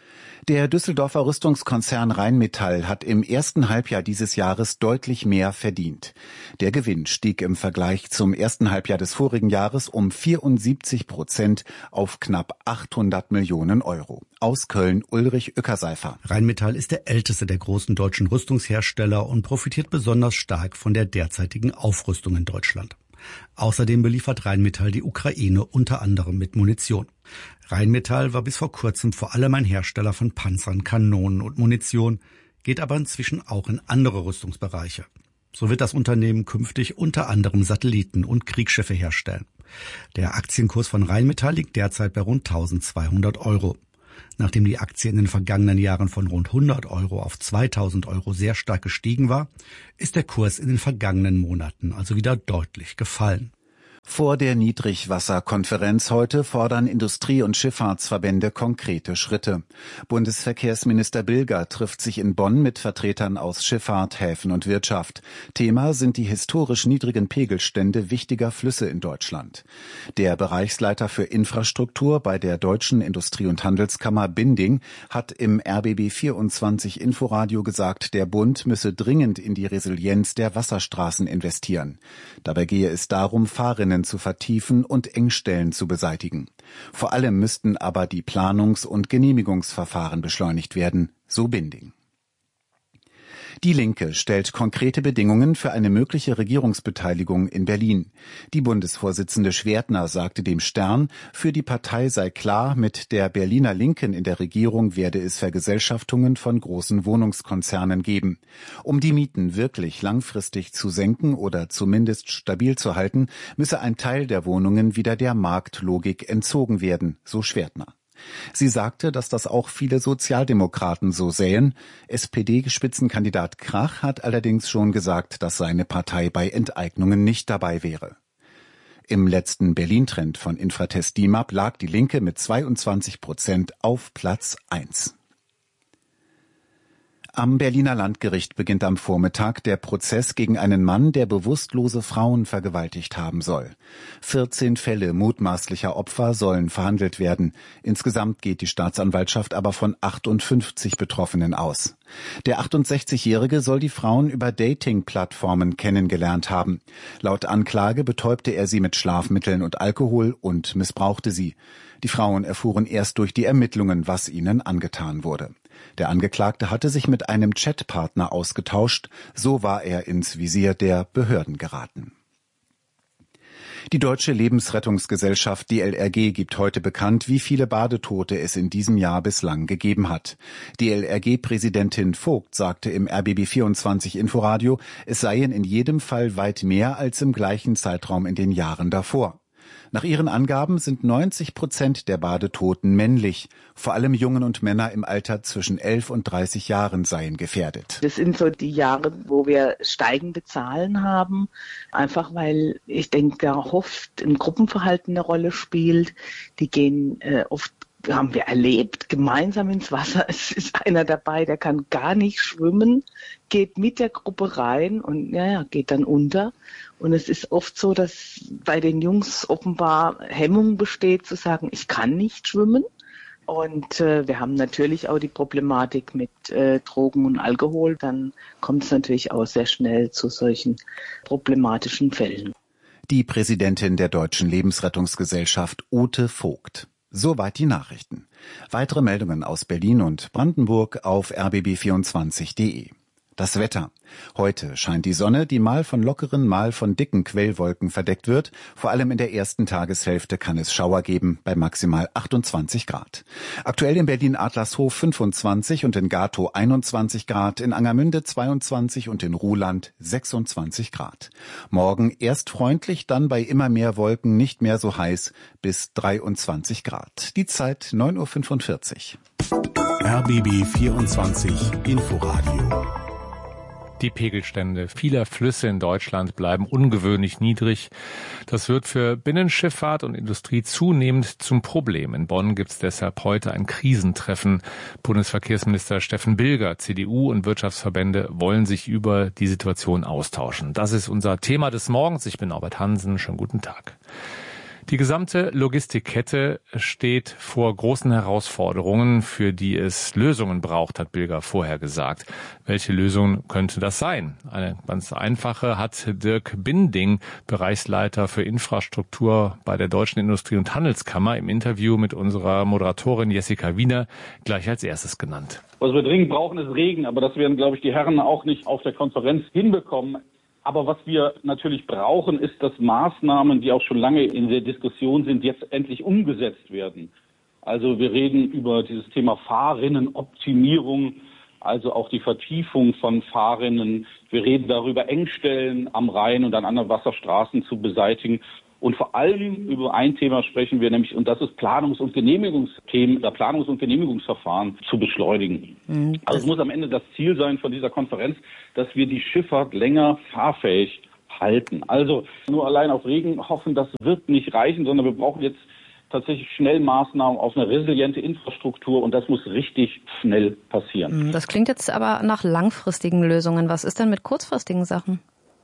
Der Düsseldorfer Rüstungskonzern Rheinmetall hat im ersten Halbjahr dieses Jahres deutlich mehr verdient. Der Gewinn stieg im Vergleich zum ersten Halbjahr des vorigen Jahres um vierundsiebzig Prozent auf knapp achthundert Millionen Euro. Aus Köln Ulrich Ueckerseifer. Rheinmetall ist der älteste der großen deutschen Rüstungshersteller und profitiert besonders stark von der derzeitigen Aufrüstung in Deutschland. Außerdem beliefert Rheinmetall die Ukraine unter anderem mit Munition. Rheinmetall war bis vor kurzem vor allem ein Hersteller von Panzern, Kanonen und Munition, geht aber inzwischen auch in andere Rüstungsbereiche. So wird das Unternehmen künftig unter anderem Satelliten und Kriegsschiffe herstellen. Der Aktienkurs von Rheinmetall liegt derzeit bei rund eintausendzweihundert Euro. Nachdem die Aktie in den vergangenen Jahren von rund hundert Euro auf zweitausend Euro sehr stark gestiegen war, ist der Kurs in den vergangenen Monaten also wieder deutlich gefallen. Vor der Niedrigwasserkonferenz heute fordern Industrie- und Schifffahrtsverbände konkrete Schritte. Bundesverkehrsminister Bilger trifft sich in Bonn mit Vertretern aus Schifffahrt, Häfen und Wirtschaft. Thema sind die historisch niedrigen Pegelstände wichtiger Flüsse in Deutschland. Der Bereichsleiter für Infrastruktur bei der Deutschen Industrie- und Handelskammer Binding hat im R B B vierundzwanzig Inforadio gesagt, der Bund müsse dringend in die Resilienz der Wasserstraßen investieren. Dabei gehe es darum, Fahrrinnen zu vertiefen und Engstellen zu beseitigen. Vor allem müssten aber die Planungs- und Genehmigungsverfahren beschleunigt werden, so Binding. Die Linke stellt konkrete Bedingungen für eine mögliche Regierungsbeteiligung in Berlin. Die Bundesvorsitzende Schwertner sagte dem Stern, für die Partei sei klar, mit der Berliner Linken in der Regierung werde es Vergesellschaftungen von großen Wohnungskonzernen geben. Um die Mieten wirklich langfristig zu senken oder zumindest stabil zu halten, müsse ein Teil der Wohnungen wieder der Marktlogik entzogen werden, so Schwertner. Sie sagte, dass das auch viele Sozialdemokraten so sähen. S P D-Spitzenkandidat Krach hat allerdings schon gesagt, dass seine Partei bei Enteignungen nicht dabei wäre. Im letzten Berlin-Trend von Infratest D I M A P lag die Linke mit zweiundzwanzig Prozent auf Platz eins. Am Berliner Landgericht beginnt am Vormittag der Prozess gegen einen Mann, der bewusstlose Frauen vergewaltigt haben soll. vierzehn Fälle mutmaßlicher Opfer sollen verhandelt werden. Insgesamt geht die Staatsanwaltschaft aber von achtundfünfzig Betroffenen aus. Der achtundsechzigjährige soll die Frauen über Dating-Plattformen kennengelernt haben. Laut Anklage betäubte er sie mit Schlafmitteln und Alkohol und missbrauchte sie. Die Frauen erfuhren erst durch die Ermittlungen, was ihnen angetan wurde. Der Angeklagte hatte sich mit einem Chatpartner ausgetauscht, so war er ins Visier der Behörden geraten. Die Deutsche Lebensrettungsgesellschaft D L R G gibt heute bekannt, wie viele Badetote es in diesem Jahr bislang gegeben hat. D L R G-Präsidentin Vogt sagte im R B B vierundzwanzig Inforadio, es seien in jedem Fall weit mehr als im gleichen Zeitraum in den Jahren davor. Nach ihren Angaben sind neunzig Prozent der Badetoten männlich. Vor allem Jungen und Männer im Alter zwischen elf und dreißig Jahren seien gefährdet. Das sind so die Jahre, wo wir steigende Zahlen haben. Einfach weil ich denke, da oft ein Gruppenverhalten eine Rolle spielt. Die gehen äh, oft, haben wir erlebt, gemeinsam ins Wasser. Es ist einer dabei, der kann gar nicht schwimmen, geht mit der Gruppe rein und ja, ja, geht dann unter. Und es ist oft so, dass bei den Jungs offenbar Hemmung besteht, zu sagen, ich kann nicht schwimmen. Und äh, wir haben natürlich auch die Problematik mit äh, Drogen und Alkohol. Dann kommt es natürlich auch sehr schnell zu solchen problematischen Fällen. Die Präsidentin der Deutschen Lebensrettungsgesellschaft, Ute Vogt. Soweit die Nachrichten. Weitere Meldungen aus Berlin und Brandenburg auf r b b vierundzwanzig punkt de. Das Wetter. Heute scheint die Sonne, die mal von lockeren, mal von dicken Quellwolken verdeckt wird. Vor allem in der ersten Tageshälfte kann es Schauer geben, bei maximal achtundzwanzig Grad. Aktuell in Berlin-Adlershof fünfundzwanzig und in Gatow einundzwanzig Grad, in Angermünde zweiundzwanzig und in Ruhland sechsundzwanzig Grad. Morgen erst freundlich, dann bei immer mehr Wolken nicht mehr so heiß, bis dreiundzwanzig Grad. Die Zeit neun Uhr fünfundvierzig. R B B vierundzwanzig Inforadio. Die Pegelstände vieler Flüsse in Deutschland bleiben ungewöhnlich niedrig. Das wird für Binnenschifffahrt und Industrie zunehmend zum Problem. In Bonn gibt es deshalb heute ein Krisentreffen. Bundesverkehrsminister Steffen Bilger, C D U und Wirtschaftsverbände wollen sich über die Situation austauschen. Das ist unser Thema des Morgens. Ich bin Norbert Hansen. Schönen guten Tag. Die gesamte Logistikkette steht vor großen Herausforderungen, für die es Lösungen braucht, hat Bilger vorher gesagt. Welche Lösung könnte das sein? Eine ganz einfache hat Dirk Binding, Bereichsleiter für Infrastruktur bei der Deutschen Industrie- und Handelskammer, im Interview mit unserer Moderatorin Jessica Wiener gleich als erstes genannt. Was wir dringend brauchen, ist Regen, aber das werden, glaube ich, die Herren auch nicht auf der Konferenz hinbekommen. Aber was wir natürlich brauchen, ist, dass Maßnahmen, die auch schon lange in der Diskussion sind, jetzt endlich umgesetzt werden. Also wir reden über dieses Thema Fahrrinnenoptimierung, also auch die Vertiefung von Fahrrinnen. Wir reden darüber, Engstellen am Rhein und an anderen Wasserstraßen zu beseitigen. Und vor allem über ein Thema sprechen wir nämlich, und das ist Planungs- und Genehmigungsthemen, oder Planungs- und Genehmigungsverfahren zu beschleunigen. Mhm. Also es muss am Ende das Ziel sein von dieser Konferenz, dass wir die Schifffahrt länger fahrfähig halten. Also nur allein auf Regen hoffen, das wird nicht reichen, sondern wir brauchen jetzt tatsächlich schnell Maßnahmen auf eine resiliente Infrastruktur, und das muss richtig schnell passieren. Das klingt jetzt aber nach langfristigen Lösungen. Was ist denn mit kurzfristigen Sachen?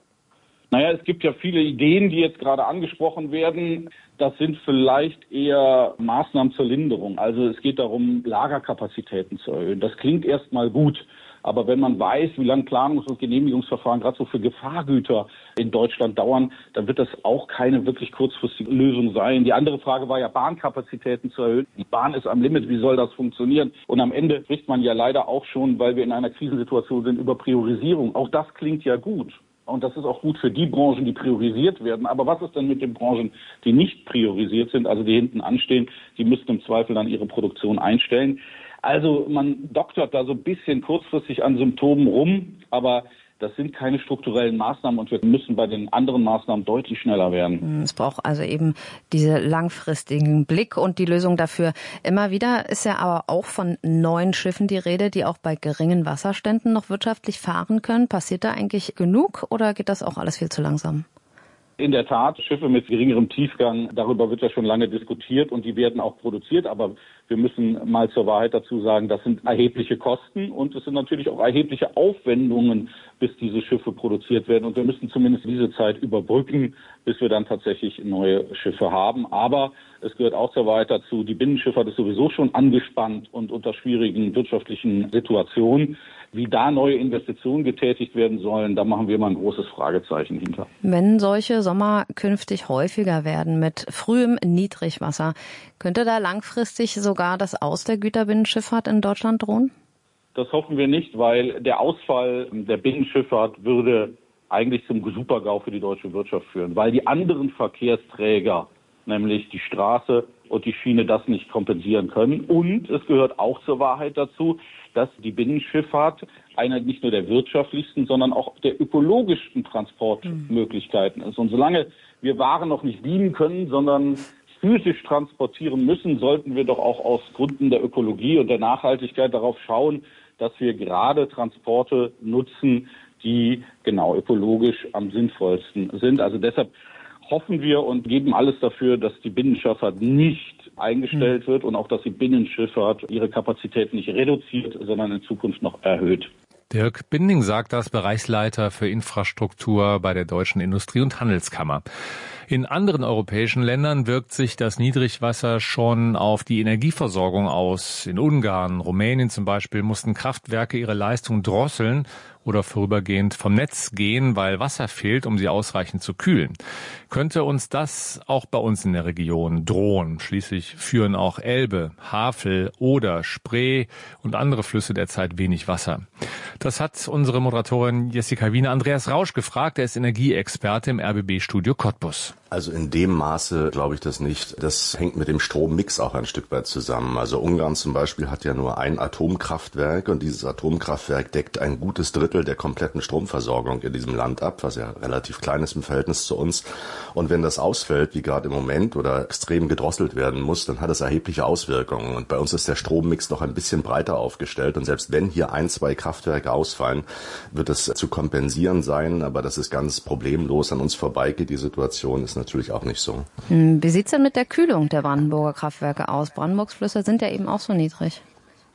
Naja, es gibt ja viele Ideen, die jetzt gerade angesprochen werden. Das sind vielleicht eher Maßnahmen zur Linderung. Also es geht darum, Lagerkapazitäten zu erhöhen. Das klingt erstmal gut. Aber wenn man weiß, wie lange Planungs- und Genehmigungsverfahren gerade so für Gefahrgüter in Deutschland dauern, dann wird das auch keine wirklich kurzfristige Lösung sein. Die andere Frage war ja, Bahnkapazitäten zu erhöhen. Die Bahn ist am Limit. Wie soll das funktionieren? Und am Ende spricht man ja leider auch schon, weil wir in einer Krisensituation sind, über Priorisierung. Auch das klingt ja gut. Und das ist auch gut für die Branchen, die priorisiert werden. Aber was ist denn mit den Branchen, die nicht priorisiert sind, also die hinten anstehen? Die müssten im Zweifel dann ihre Produktion einstellen. Also man doktert da so ein bisschen kurzfristig an Symptomen rum, aber das sind keine strukturellen Maßnahmen, und wir müssen bei den anderen Maßnahmen deutlich schneller werden. Es braucht also eben diese langfristigen Blick und die Lösung dafür. Immer wieder ist ja aber auch von neuen Schiffen die Rede, die auch bei geringen Wasserständen noch wirtschaftlich fahren können. Passiert da eigentlich genug oder geht das auch alles viel zu langsam? In der Tat, Schiffe mit geringerem Tiefgang, darüber wird ja schon lange diskutiert, und die werden auch produziert. Aber wir müssen mal zur Wahrheit dazu sagen, das sind erhebliche Kosten, und es sind natürlich auch erhebliche Aufwendungen, bis diese Schiffe produziert werden. Und wir müssen zumindest diese Zeit überbrücken, bis wir dann tatsächlich neue Schiffe haben. Aber es gehört auch zur Wahrheit dazu, die Binnenschifffahrt ist sowieso schon angespannt und unter schwierigen wirtschaftlichen Situationen. Wie da neue Investitionen getätigt werden sollen, da machen wir mal ein großes Fragezeichen hinter. Wenn solche Sommer künftig häufiger werden mit frühem Niedrigwasser, könnte da langfristig sogar das Aus der Güterbinnenschifffahrt in Deutschland drohen? Das hoffen wir nicht, weil der Ausfall der Binnenschifffahrt würde eigentlich zum Super-GAU für die deutsche Wirtschaft führen, weil die anderen Verkehrsträger, nämlich die Straße und die Schiene, das nicht kompensieren können. Und es gehört auch zur Wahrheit dazu, dass die Binnenschifffahrt eine nicht nur der wirtschaftlichsten, sondern auch der ökologischsten Transportmöglichkeiten ist. Und solange wir Waren noch nicht beamen können, sondern physisch transportieren müssen, sollten wir doch auch aus Gründen der Ökologie und der Nachhaltigkeit darauf schauen, dass wir gerade Transporte nutzen, die genau ökologisch am sinnvollsten sind. Also deshalb hoffen wir und geben alles dafür, dass die Binnenschifffahrt nicht eingestellt wird und auch, dass die Binnenschifffahrt ihre Kapazität nicht reduziert, sondern in Zukunft noch erhöht. Dirk Binding sagt das, Bereichsleiter für Infrastruktur bei der Deutschen Industrie- und Handelskammer. In anderen europäischen Ländern wirkt sich das Niedrigwasser schon auf die Energieversorgung aus. In Ungarn, Rumänien zum Beispiel mussten Kraftwerke ihre Leistung drosseln oder vorübergehend vom Netz gehen, weil Wasser fehlt, um sie ausreichend zu kühlen. Könnte uns das auch bei uns in der Region drohen? Schließlich führen auch Elbe, Havel, Oder, Spree und andere Flüsse derzeit wenig Wasser. Das hat unsere Moderatorin Jessica Wiener Andreas Rausch gefragt. Er ist Energieexperte im R B B-Studio Cottbus. Also in dem Maße glaube ich das nicht. Das hängt mit dem Strommix auch ein Stück weit zusammen. Also Ungarn zum Beispiel hat ja nur ein Atomkraftwerk, und dieses Atomkraftwerk deckt ein gutes Drittel der kompletten Stromversorgung in diesem Land ab, was ja relativ klein ist im Verhältnis zu uns. Und wenn das ausfällt, wie gerade im Moment, oder extrem gedrosselt werden muss, dann hat es erhebliche Auswirkungen. Und bei uns ist der Strommix noch ein bisschen breiter aufgestellt. Und selbst wenn hier ein, zwei Kraftwerke ausfallen, wird es zu kompensieren sein. Aber dass es ganz problemlos an uns vorbeigeht, die Situation, ist natürlich auch nicht so. Wie sieht's denn mit der Kühlung der Brandenburger Kraftwerke aus? Brandenburgs Flüsse sind ja eben auch so niedrig.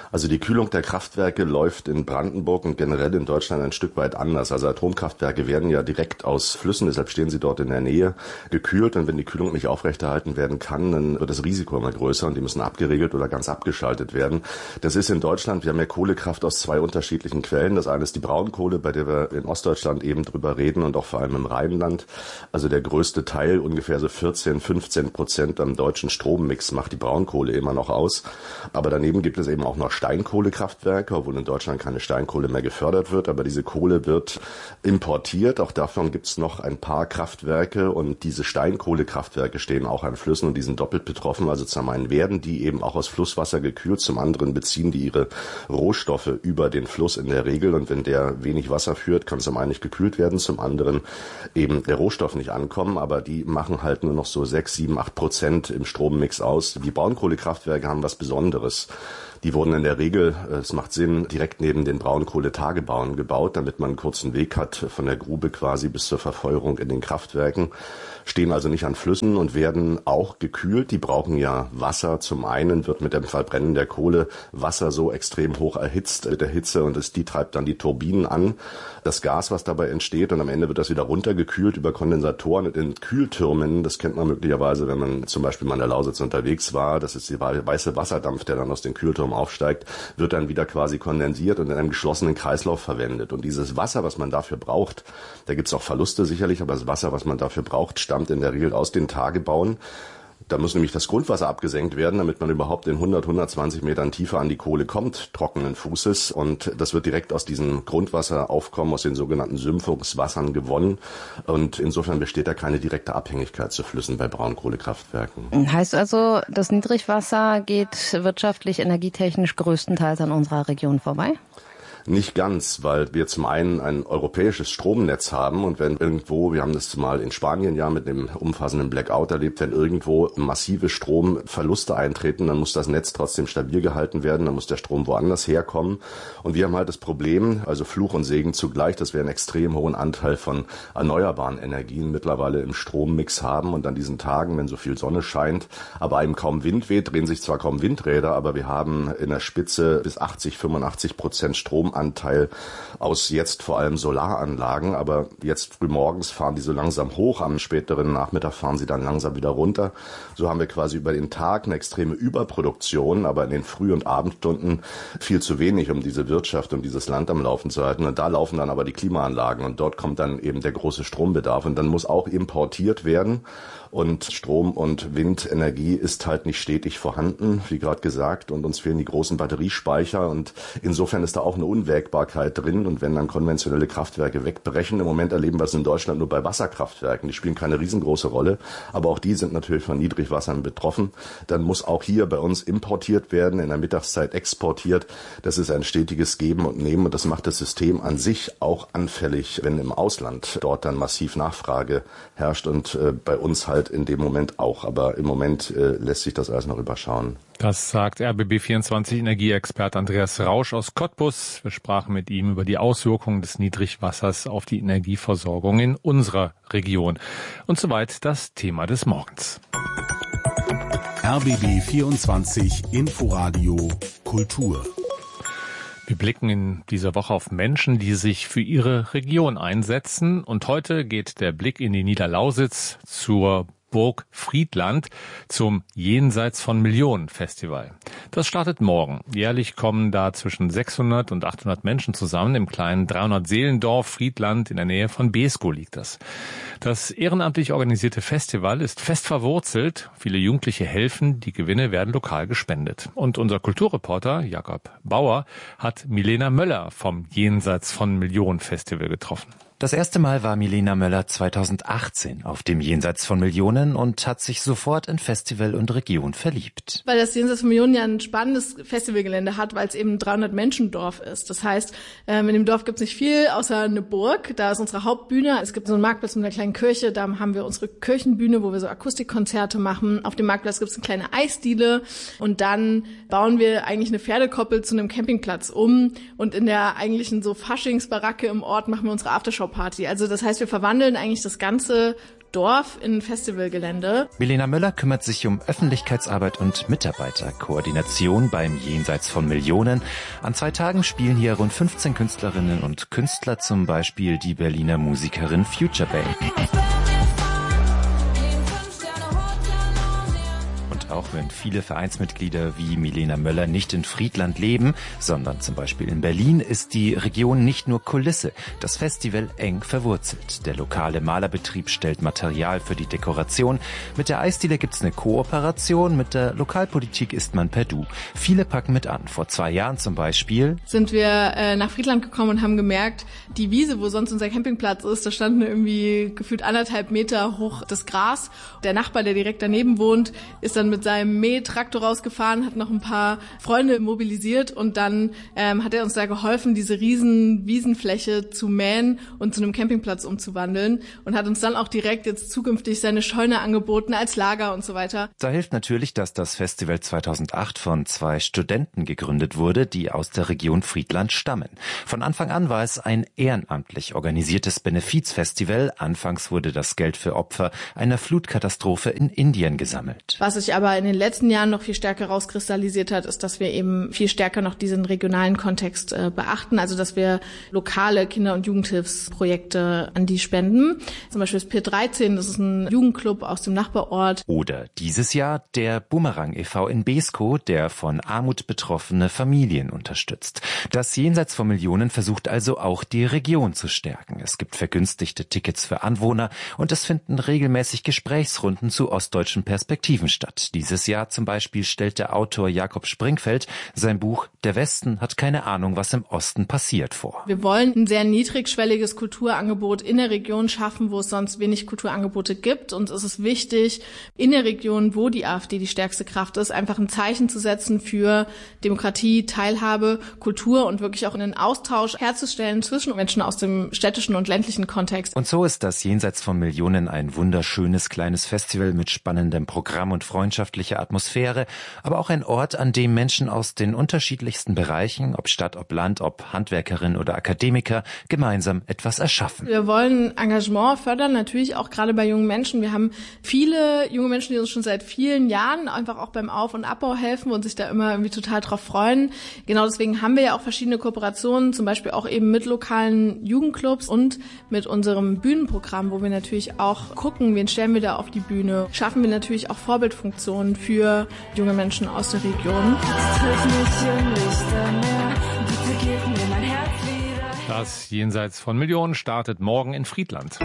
Also die Kühlung der Kraftwerke läuft in Brandenburg und generell in Deutschland ein Stück weit anders. Also Atomkraftwerke werden ja direkt aus Flüssen, deshalb stehen sie dort in der Nähe, gekühlt. Und wenn die Kühlung nicht aufrechterhalten werden kann, dann wird das Risiko immer größer und die müssen abgeregelt oder ganz abgeschaltet werden. Das ist in Deutschland, wir haben ja Kohlekraft aus zwei unterschiedlichen Quellen. Das eine ist die Braunkohle, bei der wir in Ostdeutschland eben drüber reden und auch vor allem im Rheinland. Also der größte Teil, ungefähr so vierzehn, fünfzehn Prozent am deutschen Strommix macht die Braunkohle immer noch aus. Aber daneben gibt es eben auch noch Steinkohlekraftwerke, obwohl in Deutschland keine Steinkohle mehr gefördert wird. Aber diese Kohle wird importiert. Auch davon gibt es noch ein paar Kraftwerke. Und diese Steinkohlekraftwerke stehen auch an Flüssen und die sind doppelt betroffen. Also zum einen werden die eben auch aus Flusswasser gekühlt. Zum anderen beziehen die ihre Rohstoffe über den Fluss in der Regel. Und wenn der wenig Wasser führt, kann zum einen nicht gekühlt werden. Zum anderen eben der Rohstoff nicht ankommen. Aber die machen halt nur noch so sechs, sieben, acht Prozent im Strommix aus. Die Braunkohlekraftwerke haben was Besonderes. Die wurden in der Regel, es macht Sinn, direkt neben den Braunkohletagebauen gebaut, damit man einen kurzen Weg hat von der Grube quasi bis zur Verfeuerung in den Kraftwerken. Stehen also nicht an Flüssen und werden auch gekühlt. Die brauchen ja Wasser. Zum einen wird mit dem Verbrennen der Kohle Wasser so extrem hoch erhitzt mit der Hitze und es, die treibt dann die Turbinen an. Das Gas, was dabei entsteht, und am Ende wird das wieder runtergekühlt über Kondensatoren und in Kühltürmen. Das kennt man möglicherweise, wenn man zum Beispiel mal in der Lausitz unterwegs war. Das ist der weiße Wasserdampf, der dann aus den Kühltürmen aufsteigt, wird dann wieder quasi kondensiert und in einem geschlossenen Kreislauf verwendet. Und dieses Wasser, was man dafür braucht, da gibt's auch Verluste sicherlich, aber das Wasser, was man dafür braucht, stammt in der Regel aus den Tagebauen. Da muss nämlich das Grundwasser abgesenkt werden, damit man überhaupt in hundert, hundertzwanzig Metern Tiefe an die Kohle kommt, trockenen Fußes. Und das wird direkt aus diesem Grundwasseraufkommen, aus den sogenannten Sümpfungswassern gewonnen. Und insofern besteht da keine direkte Abhängigkeit zu Flüssen bei Braunkohlekraftwerken. Heißt also, das Niedrigwasser geht wirtschaftlich, energietechnisch größtenteils an unserer Region vorbei? Nicht ganz, weil wir zum einen ein europäisches Stromnetz haben und wenn irgendwo, wir haben das mal in Spanien ja mit dem umfassenden Blackout erlebt, wenn irgendwo massive Stromverluste eintreten, dann muss das Netz trotzdem stabil gehalten werden, dann muss der Strom woanders herkommen. Und wir haben halt das Problem, also Fluch und Segen zugleich, dass wir einen extrem hohen Anteil von erneuerbaren Energien mittlerweile im Strommix haben und an diesen Tagen, wenn so viel Sonne scheint, aber eben kaum Wind weht, drehen sich zwar kaum Windräder, aber wir haben in der Spitze bis achtzig, fünfundachtzig Prozent Strom Anteil aus jetzt vor allem Solaranlagen, aber jetzt frühmorgens fahren die so langsam hoch, am späteren Nachmittag fahren sie dann langsam wieder runter. So haben wir quasi über den Tag eine extreme Überproduktion, aber in den Früh- und Abendstunden viel zu wenig, um diese Wirtschaft und dieses Land am Laufen zu halten. Und da laufen dann aber die Klimaanlagen und dort kommt dann eben der große Strombedarf und dann muss auch importiert werden. Und Strom- und Windenergie ist halt nicht stetig vorhanden, wie gerade gesagt, und uns fehlen die großen Batteriespeicher und insofern ist da auch eine Unwägbarkeit drin und wenn dann konventionelle Kraftwerke wegbrechen, im Moment erleben wir es in Deutschland nur bei Wasserkraftwerken, die spielen keine riesengroße Rolle, aber auch die sind natürlich von Niedrigwassern betroffen, dann muss auch hier bei uns importiert werden, in der Mittagszeit exportiert, das ist ein stetiges Geben und Nehmen und das macht das System an sich auch anfällig, wenn im Ausland dort dann massiv Nachfrage herrscht und äh, bei uns halt in dem Moment auch. Aber im Moment äh, lässt sich das alles noch überschauen. Das sagt R B B vierundzwanzig Energieexperte Andreas Rausch aus Cottbus. Wir sprachen mit ihm über die Auswirkungen des Niedrigwassers auf die Energieversorgung in unserer Region. Und soweit das Thema des Morgens. R B B vierundzwanzig Inforadio Kultur. Wir blicken in dieser Woche auf Menschen, die sich für ihre Region einsetzen. Und heute geht der Blick in die Niederlausitz zur Burg Friedland zum Jenseits von Millionen Festival. Das startet morgen. Jährlich kommen da zwischen sechshundert und achthundert Menschen zusammen im kleinen dreihundert-Seelendorf Friedland in der Nähe von Beeskow liegt das. Das ehrenamtlich organisierte Festival ist fest verwurzelt. Viele Jugendliche helfen, die Gewinne werden lokal gespendet. Und unser Kulturreporter Jakob Bauer hat Milena Möller vom Jenseits von Millionen Festival getroffen. Das erste Mal war Milena Möller zweitausendachtzehn auf dem Jenseits von Millionen und hat sich sofort in Festival und Region verliebt. Weil das Jenseits von Millionen ja ein spannendes Festivalgelände hat, weil es eben ein dreihundert-Menschen-Dorf ist. Das heißt, in dem Dorf gibt es nicht viel, außer eine Burg. Da ist unsere Hauptbühne. Es gibt so einen Marktplatz mit einer kleinen Kirche. Da haben wir unsere Kirchenbühne, wo wir so Akustikkonzerte machen. Auf dem Marktplatz gibt es eine kleine Eisdiele. Und dann bauen wir eigentlich eine Pferdekoppel zu einem Campingplatz um. Und in der eigentlichen so Faschingsbaracke im Ort machen wir unsere Aftershow Party. Also das heißt, wir verwandeln eigentlich das ganze Dorf in Festivalgelände. Milena Möller kümmert sich um Öffentlichkeitsarbeit und Mitarbeiterkoordination beim Jenseits von Millionen. An zwei Tagen spielen hier rund fünfzehn Künstlerinnen und Künstler, zum Beispiel die Berliner Musikerin Future Bay. Auch wenn viele Vereinsmitglieder wie Milena Möller nicht in Friedland leben, sondern zum Beispiel in Berlin, ist die Region nicht nur Kulisse. Das Festival eng verwurzelt. Der lokale Malerbetrieb stellt Material für die Dekoration. Mit der Eisdiele gibt's eine Kooperation. Mit der Lokalpolitik ist man per Du. Viele packen mit an. Vor zwei Jahren zum Beispiel sind wir äh, nach Friedland gekommen und haben gemerkt, die Wiese, wo sonst unser Campingplatz ist, da standen irgendwie gefühlt anderthalb Meter hoch das Gras. Der Nachbar, der direkt daneben wohnt, ist dann mit seinem Mähtraktor rausgefahren, hat noch ein paar Freunde mobilisiert und dann ähm, hat er uns da geholfen, diese riesen Wiesenfläche zu mähen und zu einem Campingplatz umzuwandeln und hat uns dann auch direkt jetzt zukünftig seine Scheune angeboten als Lager und so weiter. Da hilft natürlich, dass das Festival zweitausendacht von zwei Studenten gegründet wurde, die aus der Region Friedland stammen. Von Anfang an war es ein ehrenamtlich organisiertes Benefizfestival. Anfangs wurde das Geld für Opfer einer Flutkatastrophe in Indien gesammelt. Was sich aber in den letzten Jahren noch viel stärker rauskristallisiert hat, ist, dass wir eben viel stärker noch diesen regionalen Kontext äh, beachten, also dass wir lokale Kinder- und Jugendhilfsprojekte an die spenden. Zum Beispiel das P dreizehn, das ist ein Jugendclub aus dem Nachbarort. Oder dieses Jahr der Bumerang e V in Beeskow, der von Armut betroffene Familien unterstützt. Das Jenseits von Millionen versucht also auch die Region zu stärken. Es gibt vergünstigte Tickets für Anwohner und es finden regelmäßig Gesprächsrunden zu ostdeutschen Perspektiven statt. Dieses Jahr zum Beispiel stellt der Autor Jakob Springfeld sein Buch »Der Westen hat keine Ahnung, was im Osten passiert« vor. Wir wollen ein sehr niedrigschwelliges Kulturangebot in der Region schaffen, wo es sonst wenig Kulturangebote gibt. Und es ist wichtig, in der Region, wo die AfD die stärkste Kraft ist, einfach ein Zeichen zu setzen für Demokratie, Teilhabe, Kultur und wirklich auch einen Austausch herzustellen zwischen Menschen aus dem städtischen und ländlichen Kontext. Und so ist das Jenseits von Millionen ein wunderschönes kleines Festival mit spannendem Programm und freundschaftlicher Atmosphäre, aber auch ein Ort, an dem Menschen aus den unterschiedlichsten Bereichen, ob Stadt, ob Land, ob Handwerkerin oder Akademiker, gemeinsam etwas erschaffen. Wir wollen Engagement fördern, natürlich auch gerade bei jungen Menschen. Wir haben viele junge Menschen, die uns schon seit vielen Jahren einfach auch beim Auf- und Abbau helfen und sich da immer irgendwie total drauf freuen. Genau deswegen haben wir ja auch verschiedene Kooperationen, zum Beispiel auch eben mit lokalen Jugendclubs und mit unserem Bühnenprogramm, wo wir natürlich auch gucken, wen stellen wir da auf die Bühne. Schaffen wir natürlich auch Vorbildfunktionen für junge Menschen aus der Region. Das Jenseits von Millionen startet morgen in Friedland.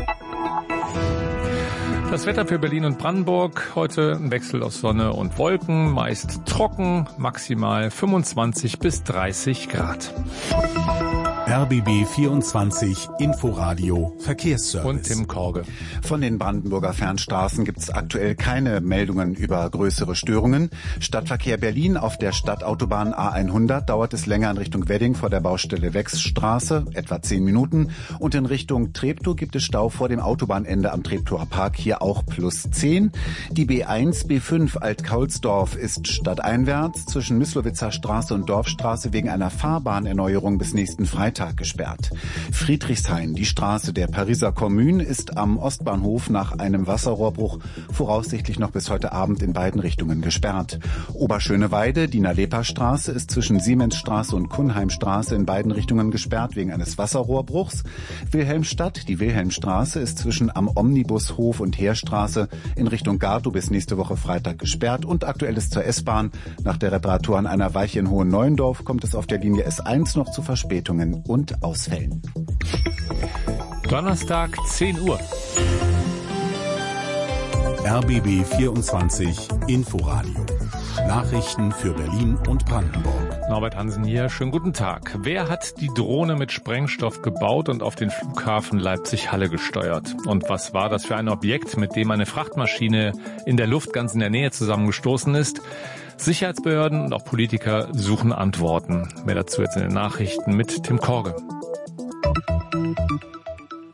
Das Wetter für Berlin und Brandenburg. Heute ein Wechsel aus Sonne und Wolken, meist trocken, maximal fünfundzwanzig bis dreißig Grad. R B B vierundzwanzig Inforadio Verkehrsservice. Und Tim Korge. Von den Brandenburger Fernstraßen gibt es aktuell keine Meldungen über größere Störungen. Stadtverkehr Berlin auf der Stadtautobahn A hundert dauert es länger in Richtung Wedding vor der Baustelle Wechsstraße, etwa zehn Minuten. Und in Richtung Treptow gibt es Stau vor dem Autobahnende am Treptower Park, hier auch plus zehn. Die B eins, B fünf Alt-Kaulsdorf ist stadteinwärts zwischen Myslowitzer Straße und Dorfstraße wegen einer Fahrbahnerneuerung bis nächsten Freitag gesperrt. Friedrichshain, die Straße der Pariser Kommune, ist am Ostbahnhof nach einem Wasserrohrbruch voraussichtlich noch bis heute Abend in beiden Richtungen gesperrt. Oberschöneweide, die Nalepa-Straße, ist zwischen Siemensstraße und Kuhnheimstraße in beiden Richtungen gesperrt wegen eines Wasserrohrbruchs. Wilhelmstadt, die Wilhelmstraße, ist zwischen am Omnibushof und Heerstraße in Richtung Gartow bis nächste Woche Freitag gesperrt. Und aktuell ist zur S-Bahn. Nach der Reparatur an einer Weiche in Hohen-Neuendorf kommt es auf der Linie S eins noch zu Verspätungen und Ausfällen. Donnerstag, zehn Uhr. R B B vierundzwanzig Inforadio. Nachrichten für Berlin und Brandenburg. Norbert Hansen hier, schönen guten Tag. Wer hat die Drohne mit Sprengstoff gebaut und auf den Flughafen Leipzig-Halle gesteuert? Und was war das für ein Objekt, mit dem eine Frachtmaschine in der Luft ganz in der Nähe zusammengestoßen ist? Sicherheitsbehörden und auch Politiker suchen Antworten. Mehr dazu jetzt in den Nachrichten mit Tim Korge.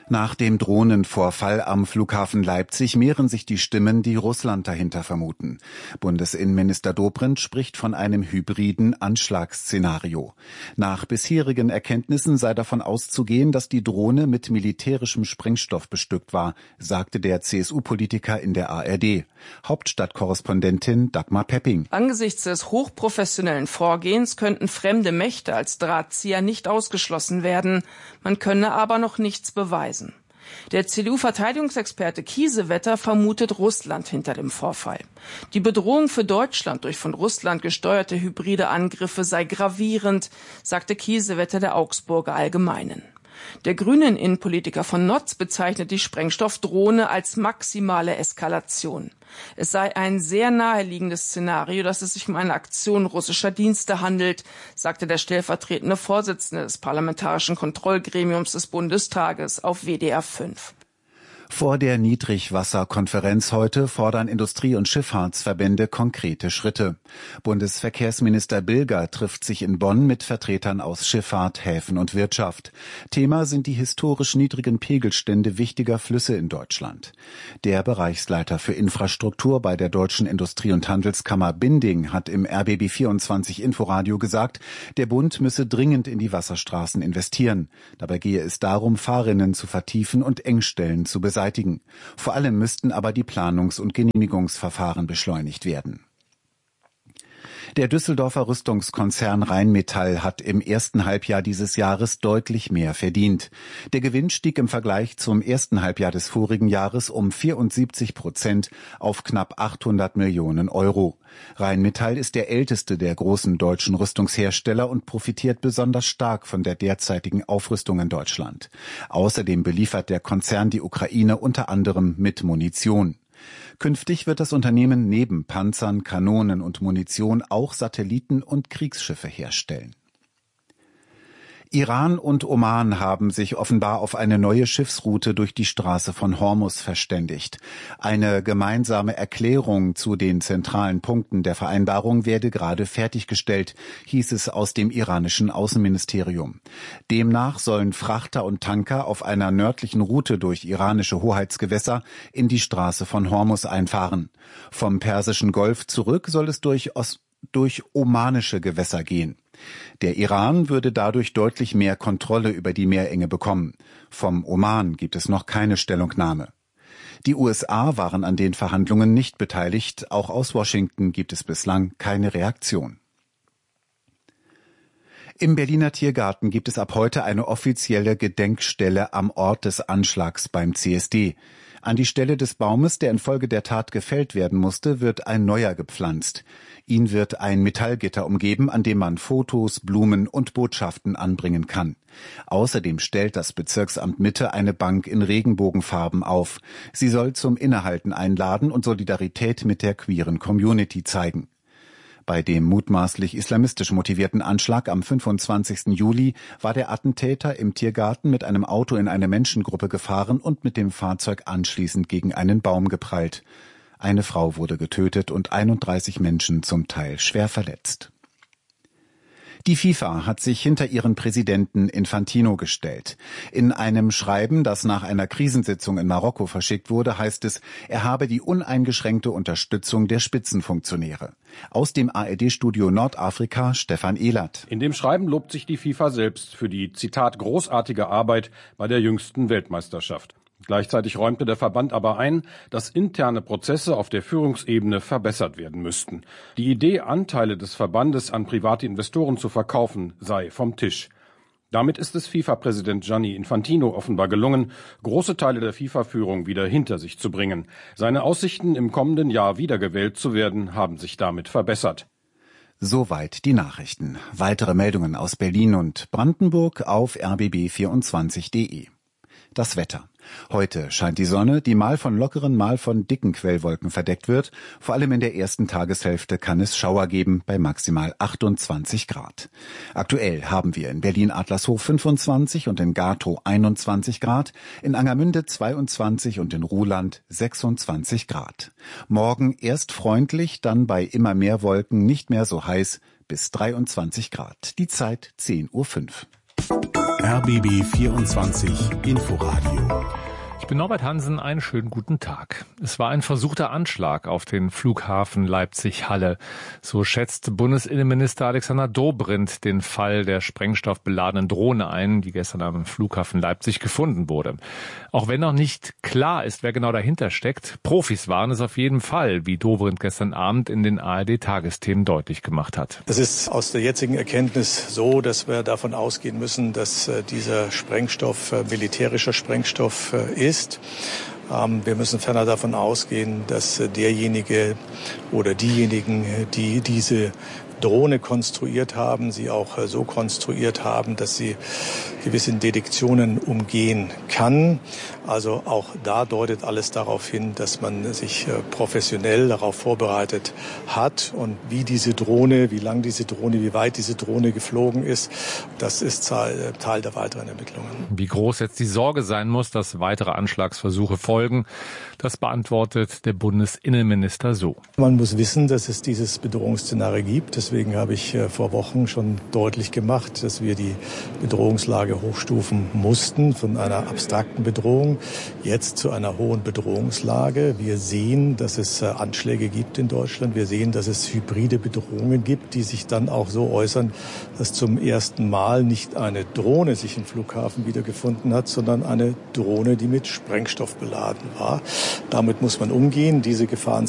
Nach dem Drohnenvorfall am Flughafen Leipzig mehren sich die Stimmen, die Russland dahinter vermuten. Bundesinnenminister Dobrindt spricht von einem hybriden Anschlagsszenario. Nach bisherigen Erkenntnissen sei davon auszugehen, dass die Drohne mit militärischem Sprengstoff bestückt war, sagte der C S U-Politiker in der A R D. Hauptstadtkorrespondentin Dagmar Pepping. Angesichts des hochprofessionellen Vorgehens könnten fremde Mächte als Drahtzieher nicht ausgeschlossen werden. Man könne aber noch nichts beweisen. Der C D U-Verteidigungsexperte Kiesewetter vermutet Russland hinter dem Vorfall. Die Bedrohung für Deutschland durch von Russland gesteuerte hybride Angriffe sei gravierend, sagte Kiesewetter der Augsburger Allgemeinen. Der grünen Innenpolitiker von Notz bezeichnet die Sprengstoffdrohne als maximale Eskalation. Es sei ein sehr naheliegendes Szenario, dass es sich um eine Aktion russischer Dienste handelt, sagte der stellvertretende Vorsitzende des Parlamentarischen Kontrollgremiums des Bundestages auf W D R fünf. Vor der Niedrigwasserkonferenz heute fordern Industrie- und Schifffahrtsverbände konkrete Schritte. Bundesverkehrsminister Bilger trifft sich in Bonn mit Vertretern aus Schifffahrt, Häfen und Wirtschaft. Thema sind die historisch niedrigen Pegelstände wichtiger Flüsse in Deutschland. Der Bereichsleiter für Infrastruktur bei der Deutschen Industrie- und Handelskammer Binding hat im R B B vierundzwanzig Inforadio gesagt, der Bund müsse dringend in die Wasserstraßen investieren. Dabei gehe es darum, Fahrrinnen zu vertiefen und Engstellen zu beseitigen. Vor allem müssten aber die Planungs- und Genehmigungsverfahren beschleunigt werden. Der Düsseldorfer Rüstungskonzern Rheinmetall hat im ersten Halbjahr dieses Jahres deutlich mehr verdient. Der Gewinn stieg im Vergleich zum ersten Halbjahr des vorigen Jahres um vierundsiebzig Prozent auf knapp achthundert Millionen Euro. Rheinmetall ist der älteste der großen deutschen Rüstungshersteller und profitiert besonders stark von der derzeitigen Aufrüstung in Deutschland. Außerdem beliefert der Konzern die Ukraine unter anderem mit Munition. Künftig wird das Unternehmen neben Panzern, Kanonen und Munition auch Satelliten und Kriegsschiffe herstellen. Iran und Oman haben sich offenbar auf eine neue Schiffsroute durch die Straße von Hormuz verständigt. Eine gemeinsame Erklärung zu den zentralen Punkten der Vereinbarung werde gerade fertiggestellt, hieß es aus dem iranischen Außenministerium. Demnach sollen Frachter und Tanker auf einer nördlichen Route durch iranische Hoheitsgewässer in die Straße von Hormuz einfahren. Vom Persischen Golf zurück soll es durch Ost durch omanische Gewässer gehen. Der Iran würde dadurch deutlich mehr Kontrolle über die Meerenge bekommen. Vom Oman gibt es noch keine Stellungnahme. Die U S A waren an den Verhandlungen nicht beteiligt. Auch aus Washington gibt es bislang keine Reaktion. Im Berliner Tiergarten gibt es ab heute eine offizielle Gedenkstelle am Ort des Anschlags beim C S D. An die Stelle des Baumes, der infolge der Tat gefällt werden musste, wird ein neuer gepflanzt. Ihn wird ein Metallgitter umgeben, an dem man Fotos, Blumen und Botschaften anbringen kann. Außerdem stellt das Bezirksamt Mitte eine Bank in Regenbogenfarben auf. Sie soll zum Innehalten einladen und Solidarität mit der queeren Community zeigen. Bei dem mutmaßlich islamistisch motivierten Anschlag am fünfundzwanzigsten Juli war der Attentäter im Tiergarten mit einem Auto in eine Menschengruppe gefahren und mit dem Fahrzeug anschließend gegen einen Baum geprallt. Eine Frau wurde getötet und einunddreißig Menschen zum Teil schwer verletzt. Die FIFA hat sich hinter ihren Präsidenten Infantino gestellt. In einem Schreiben, das nach einer Krisensitzung in Marokko verschickt wurde, heißt es, er habe die uneingeschränkte Unterstützung der Spitzenfunktionäre. Aus dem A R D-Studio Nordafrika Stefan Ehlert. In dem Schreiben lobt sich die FIFA selbst für die, Zitat, großartige Arbeit bei der jüngsten Weltmeisterschaft. Gleichzeitig räumte der Verband aber ein, dass interne Prozesse auf der Führungsebene verbessert werden müssten. Die Idee, Anteile des Verbandes an private Investoren zu verkaufen, sei vom Tisch. Damit ist es FIFA-Präsident Gianni Infantino offenbar gelungen, große Teile der FIFA-Führung wieder hinter sich zu bringen. Seine Aussichten, im kommenden Jahr wiedergewählt zu werden, haben sich damit verbessert. Soweit die Nachrichten. Weitere Meldungen aus Berlin und Brandenburg auf r b b vierundzwanzig punkt d e. Das Wetter. Heute scheint die Sonne, die mal von lockeren, mal von dicken Quellwolken verdeckt wird. Vor allem in der ersten Tageshälfte kann es Schauer geben bei maximal achtundzwanzig Grad. Aktuell haben wir in Berlin-Adlershof fünfundzwanzig und in Gatow einundzwanzig Grad, in Angermünde zweiundzwanzig und in Ruhland sechsundzwanzig Grad. Morgen erst freundlich, dann bei immer mehr Wolken nicht mehr so heiß bis dreiundzwanzig Grad. Die Zeit zehn Uhr fünf. R B B vierundzwanzig Inforadio. Ich bin Norbert Hansen, einen schönen guten Tag. Es war ein versuchter Anschlag auf den Flughafen Leipzig-Halle. So schätzt Bundesinnenminister Alexander Dobrindt den Fall der sprengstoffbeladenen Drohne ein, die gestern am Flughafen Leipzig gefunden wurde. Auch wenn noch nicht klar ist, wer genau dahinter steckt, Profis waren es auf jeden Fall, wie Dobrindt gestern Abend in den A R D-Tagesthemen deutlich gemacht hat. Es ist aus der jetzigen Erkenntnis so, dass wir davon ausgehen müssen, dass dieser Sprengstoff militärischer Sprengstoff ist. Wir müssen ferner davon ausgehen, dass derjenige oder diejenigen, die diese Drohne konstruiert haben, sie auch so konstruiert haben, dass sie gewisse Detektionen umgehen kann. Also auch da deutet alles darauf hin, dass man sich professionell darauf vorbereitet hat. Und wie diese Drohne, wie lang diese Drohne, wie weit diese Drohne geflogen ist, das ist Teil der weiteren Ermittlungen. Wie groß jetzt die Sorge sein muss, dass weitere Anschlagsversuche folgen, das beantwortet der Bundesinnenminister so. Man muss wissen, dass es dieses Bedrohungsszenario gibt. Deswegen habe ich vor Wochen schon deutlich gemacht, dass wir die Bedrohungslage hochstufen mussten von einer abstrakten Bedrohung jetzt zu einer hohen Bedrohungslage. Wir sehen, dass es Anschläge gibt in Deutschland. Wir sehen, dass es hybride Bedrohungen gibt, die sich dann auch so äußern, dass zum ersten Mal nicht eine Drohne sich im Flughafen wiedergefunden hat, sondern eine Drohne, die mit Sprengstoff beladen war. Damit muss man umgehen. Diese Gefahren